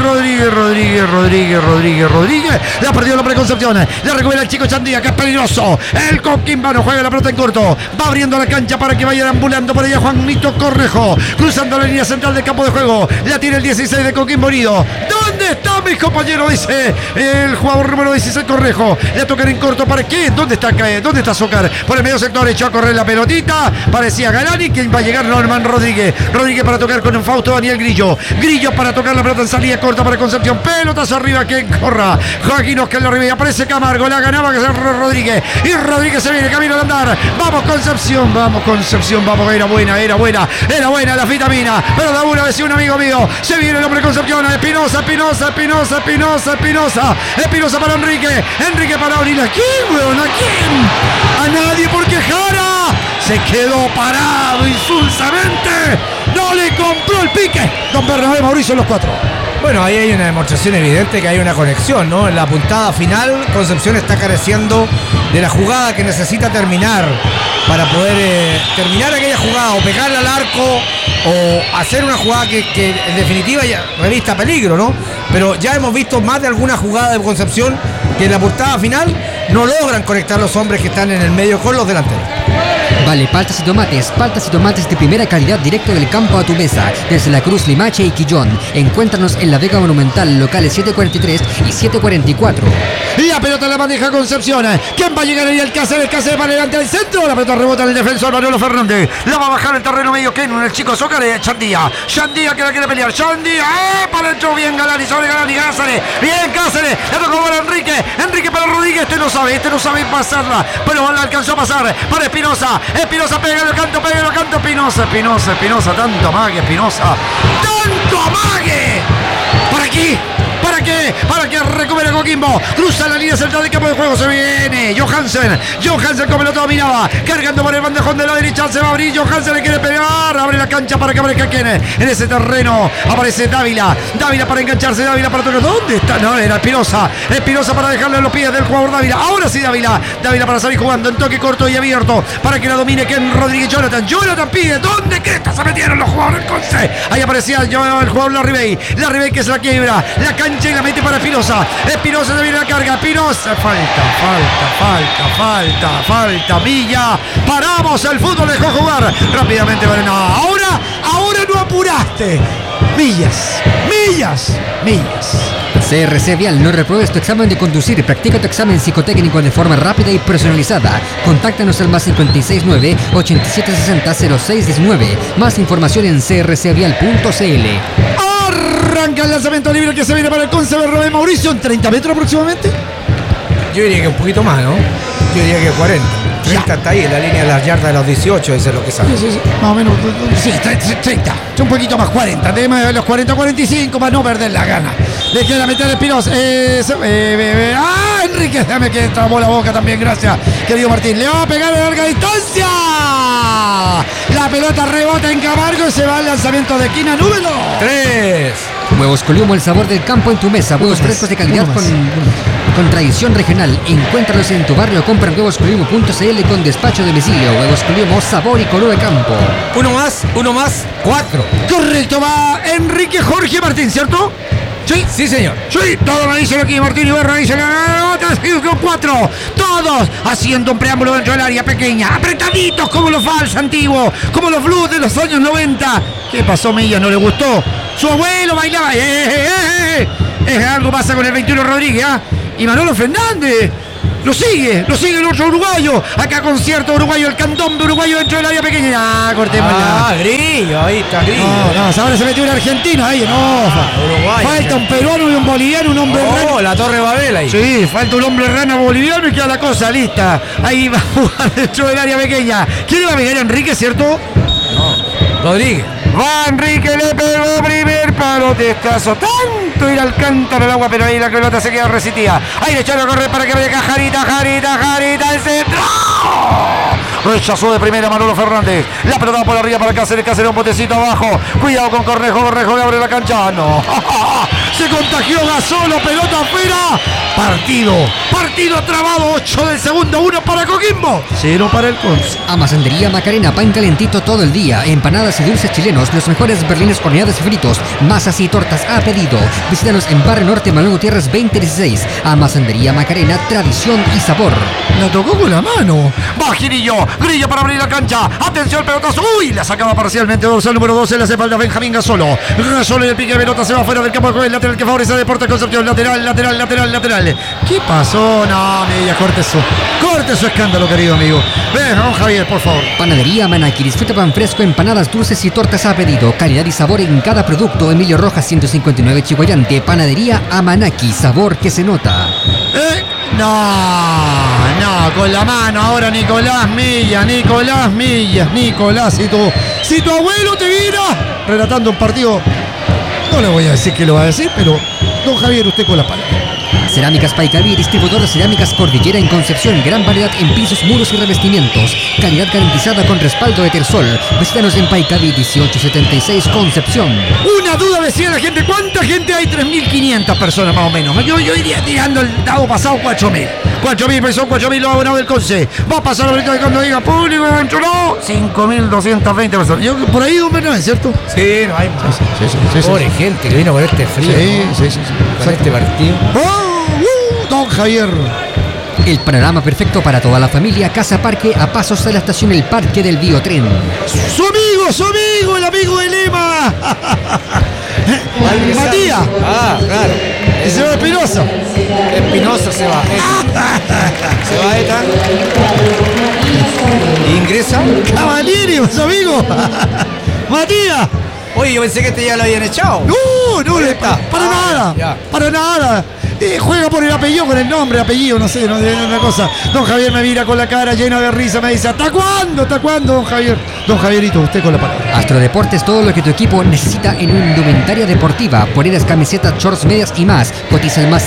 La perdió el hombre Concepción. La recupera el chico Chandía. Que es peligroso. El coquimbano juega la pelota en corto. Va abriendo la cancha para que vayan ambulando por allá Juanito Cornejo. Cruzando la línea central del campo de juego. La tiene el 16 de Coquimbo Unido. ¿Dónde está mi compañero? Dice el jugador número 16 Cornejo. Le tocan en corto. ¿Para qué? ¿Dónde está Zócar? Por el medio sector echó a correr la pelotita. Parecía Galani. ¿Quién va a llegar? Norman Rodríguez para tocar con un Fausto Daniel Grillo para tocar la pelota en salida corta para Concepción. Pelotazo arriba que corra Joaquín Oscar arriba y aparece Camargo. La ganaba que es Rodríguez. Y Rodríguez se viene camino al andar. Vamos Concepción. Vamos. Era buena la vitamina. Pero da una vez un amigo mío. Se viene el hombre Concepción. Espinosa para Enrique para Auril. ¿A quién, weón? ¿A quién? A nadie, porque Jara se quedó parado insulsamente. No le compró el pique. Don Bernabé Mauricio, los cuatro. Bueno, ahí hay una demostración evidente que hay una conexión, ¿no? En la puntada final, Concepción está careciendo de la jugada que necesita terminar para poder terminar aquella jugada o pegarle al arco o hacer una jugada que en definitiva ya revista peligro, ¿no? Pero ya hemos visto más de alguna jugada de Concepción que en la puntada final no logran conectar los hombres que están en el medio con los delanteros. Vale, paltas y tomates de primera calidad directo del campo a tu mesa, desde La Cruz, Limache y Quillón. Encuéntranos en la Vega Monumental, locales 743 y 744. La pelota la maneja Concepción. ¿Quién va a llegar ahí? El Cáceres para adelante al centro. La pelota rebota en el defensor Manolo Fernández. La va a bajar el terreno medio. ¿Quién? El chico Zócar. Chandía que la quiere pelear. Para el show. Bien Galani sobre Galani. Cáceres. Bien Cáceres. La tocó para Enrique para Rodríguez. Este no sabe pasarla. Pero la alcanzó a pasar para Espinosa. Pega el canto. Espinosa. Tanto amague, Espinosa. ¡Tanto amague! ¿Para qué? Para que recupere Coquimbo. Cruza la línea central del campo de juego. Se viene Johansen con pelota dominaba. Cargando por el bandejón de la derecha. Se va a abrir. Johansen le quiere pegar. Abre la cancha para que aparezca quien en ese terreno. Aparece Dávila para engancharse, Dávila para tocar. ¿Dónde está? No, era Espinosa para dejarle en los pies del jugador Dávila. Ahora sí Dávila para salir jugando en toque corto y abierto para que la domine Ken Rodríguez. Jonathan pide. ¿Dónde cresta se metieron los jugadores del Conce? Ahí aparecía el jugador Larribey que se la quiebra la cancha y la mete para Espinosa se viene la carga. Espinosa, falta Villa. Paramos, el fútbol dejó jugar rápidamente. Ahora no apuraste. Millas. CRC Vial, no repruebes tu examen de conducir. Practica tu examen psicotécnico de forma rápida y personalizada. Contáctanos al +569 8760 0619. Más información en crcvial.cl. Arranca el lanzamiento libre que se viene para el Conce de Rubén Mauricio en 30 metros aproximadamente. Yo diría que un poquito más, ¿no? Yo diría que 40. 30 está ahí en la línea de las yardas de los 18, eso es lo que sabe. Sí, más o menos, sí, 30, un poquito más, 40, de los 40 a 45 para no perder la gana. Le queda meter Espinosa. Enrique, déjame que trabó la boca también, gracias, querido Martín. Le va a pegar a larga distancia. La pelota rebota en Camargo y se va al lanzamiento de esquina número 3. Huevos Coliumo, el sabor del campo en tu mesa. Huevos frescos de calidad con tradición regional. Encuéntralos en tu barrio. Compra en huevoscoliumo.cl con despacho de domicilio. Huevos Coliumo, sabor y color de campo. Uno más, 4. Correcto, va Enrique Jorge Martín, ¿cierto? Sí, señor. Sí, todo lo dicen aquí Martín Ibarra, dicen 4. Todos haciendo un preámbulo dentro del área pequeña. Apretaditos como los Vals antiguos, como los Blues de los años 90. ¿Qué pasó, Milla? ¿No le gustó? Su abuelo bailaba. Algo pasa con el 21 Rodríguez, ¿ah? Y Manolo Fernández. Lo sigue el otro uruguayo. Acá concierto uruguayo, el candombe uruguayo dentro del área pequeña. Cortemos ya. Grillo, ahí está Grillo. No, ahora se metió un argentino ahí, uruguayo. Falta un peruano y un boliviano, un hombre rana. La Torre Babel ahí. Sí, falta un hombre rana boliviano y queda la cosa lista. Ahí va a jugar dentro del área pequeña. ¿Quién iba a pegar? Enrique, ¿cierto? No. Rodríguez. Va Enrique, le pegó primer palo, testazo. Tanto ir al cántaro el agua, pero ahí la pelota se queda resitida. Ahí le echaron a correr para que vaya Jarita, el centro. Rechazó de primera Manolo Fernández. La pelota por arriba para Cáceres, un botecito abajo. Cuidado con Cornejo le abre la cancha. No. Se contagió Gasolo, pelota afuera. Partido trabado. 8 del segundo, 1 para Coquimbo, 0 para el Conce. Amasandería Macarena, pan calentito todo el día. Empanadas y dulces chilenos, los mejores berlines horneados y fritos, masas y tortas a pedido. Visítanos en Barrio Norte, Manuel Gutiérrez 2016. Amasandería Macarena, tradición y sabor. La tocó con la mano. Va Grillo para abrir la cancha. Atención, pelotazo. Uy, la sacaba parcialmente. Dorsal número 12, le hace falta Benjamín Gasolo. Gasolo y el pique de pelota se va fuera del campo. El lateral que favorece a Deportes Concepción. Lateral. ¿Qué pasó? No, Milla, corte su escándalo, querido amigo. Ven, don Javier, por favor. Panadería Amanaki. Disfruta pan fresco, empanadas dulces y tortas a pedido. Calidad y sabor en cada producto. Emilio Rojas 159 Chihuayante. Panadería Amanaki. Sabor que se nota. No, con la mano ahora Nicolás Millas. Si tu abuelo te viera relatando un partido, no le voy a decir que lo va a decir, pero don Javier, usted con la palabra. Cerámicas Paicaví, distribuidor de cerámicas Cordillera en Concepción. Gran variedad en pisos, muros y revestimientos. Calidad garantizada con respaldo de Tersol. Visítanos en Paicaví 1876 Concepción. Una duda decía la gente. ¿Cuánta gente hay? 3.500 personas más o menos. Yo iría tirando el dado pasado 4.000. 4.000 los abonados del Conce. Va a pasar ahorita cuando diga público dentro, no. 5.220 personas. Yo por ahí, hombre, no es cierto. Sí, no hay más. Sí. Pobre gente que vino con este frío. Sí. Con este partido. Don Javier. El panorama perfecto para toda la familia. Casa Parque, a pasos de la estación El Parque del Biotren. Su amigo, el amigo de Lema. Matías. Claro. Y se va Espinosa. Espinosa se va. Se va Eta. Ingresa. Cavalieri, su amigo. Matías. Oye, yo pensé que este ya lo habían echado. No, para nada. Ya. Para nada. Juega por el apellido, con el nombre, apellido, no sé, no es una cosa. Don Javier me mira con la cara llena de risa, me dice, ¿hasta cuándo? ¿Hasta cuándo, don Javier? Don Javierito, usted con la palabra. Astrodeportes, todo lo que tu equipo necesita en una indumentaria deportiva. Poleras, camisetas, shorts, medias y más. Cotiza al más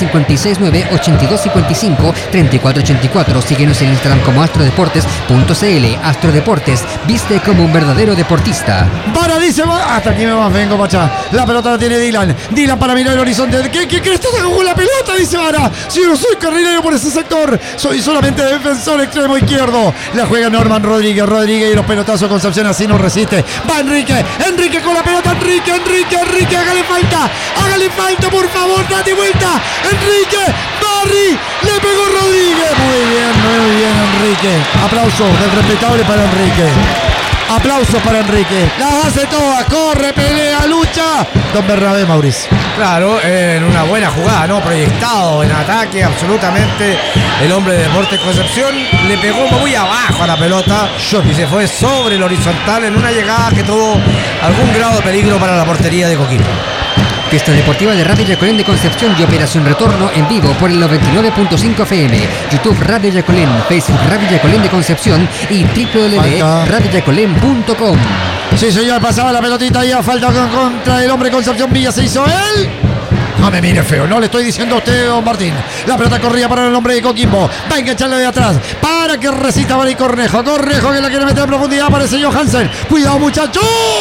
569-8255-3484. Síguenos en Instagram como astrodeportes.cl. Astrodeportes, viste como un verdadero deportista. Para, dice, hasta aquí me vengo, Pachá. La pelota la tiene Dylan. Dylan para mirar el horizonte. ¿Qué crees que con la pelota? Dice Vara. Si yo no soy carrilero por ese sector, soy solamente defensor extremo izquierdo. La juega Norman Rodríguez. Rodríguez y los pelotazos. Concepción así no resiste. Va Enrique. Enrique con la pelota. Enrique. Hágale falta, por favor. Date vuelta. Enrique. Barry. Le pegó Rodríguez. Muy bien, Enrique. Aplauso del respetable para Enrique. Aplausos para Enrique. Las hace todas. Corre, pelea, lucha. Don Bernabé, Mauricio. Claro, en una buena jugada, ¿no? Proyectado en ataque, absolutamente. El hombre de Deportes Concepción le pegó muy abajo a la pelota y se fue sobre el horizontal en una llegada que tuvo algún grado de peligro para la portería de Coquimbo. Fiesta deportiva de Radio Yacolén de Concepción y Operación Retorno en vivo por el 99.5 FM, YouTube Radio Yacolén, Facebook Radio Yacolén de Concepción y www.radioyacolén.com. Sí, señor, pasaba la pelotita y a falta contra el hombre Concepción Villa. Se hizo él. No me mire feo, no le estoy diciendo a usted, don Martín. La pelota corría para el hombre de Coquimbo. Va a engancharle de atrás para que recita Vale Cornejo. Cornejo que la quiere meter en profundidad. Aparece Johansen. Cuidado, muchacho.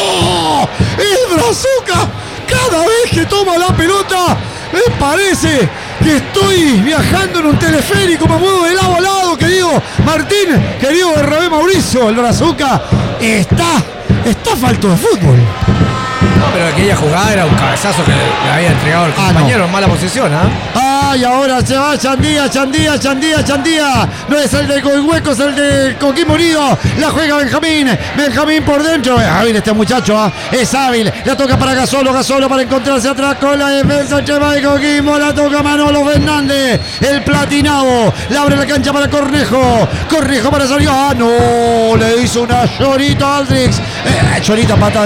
¡El Brazuca! Cada vez que toma la pelota, me parece que estoy viajando en un teleférico. Me muevo de lado a lado, querido Martín, querido Bernabé, Mauricio. El Brazuca está falto de fútbol. No, pero aquella jugada era un cabezazo que le había entregado el compañero en mala posición, y ahora se va Chandía. No es el de Hueco, es el de Coquimbo Unido. La juega Benjamín por dentro. Es hábil este muchacho, es hábil. La toca para Gasolo para encontrarse atrás con la defensa Chema de Coquimbo. La toca Manolo Fernández, el platinado. La abre la cancha para Cornejo para salir. No, le hizo una chorita a Aldrix. Chorita pata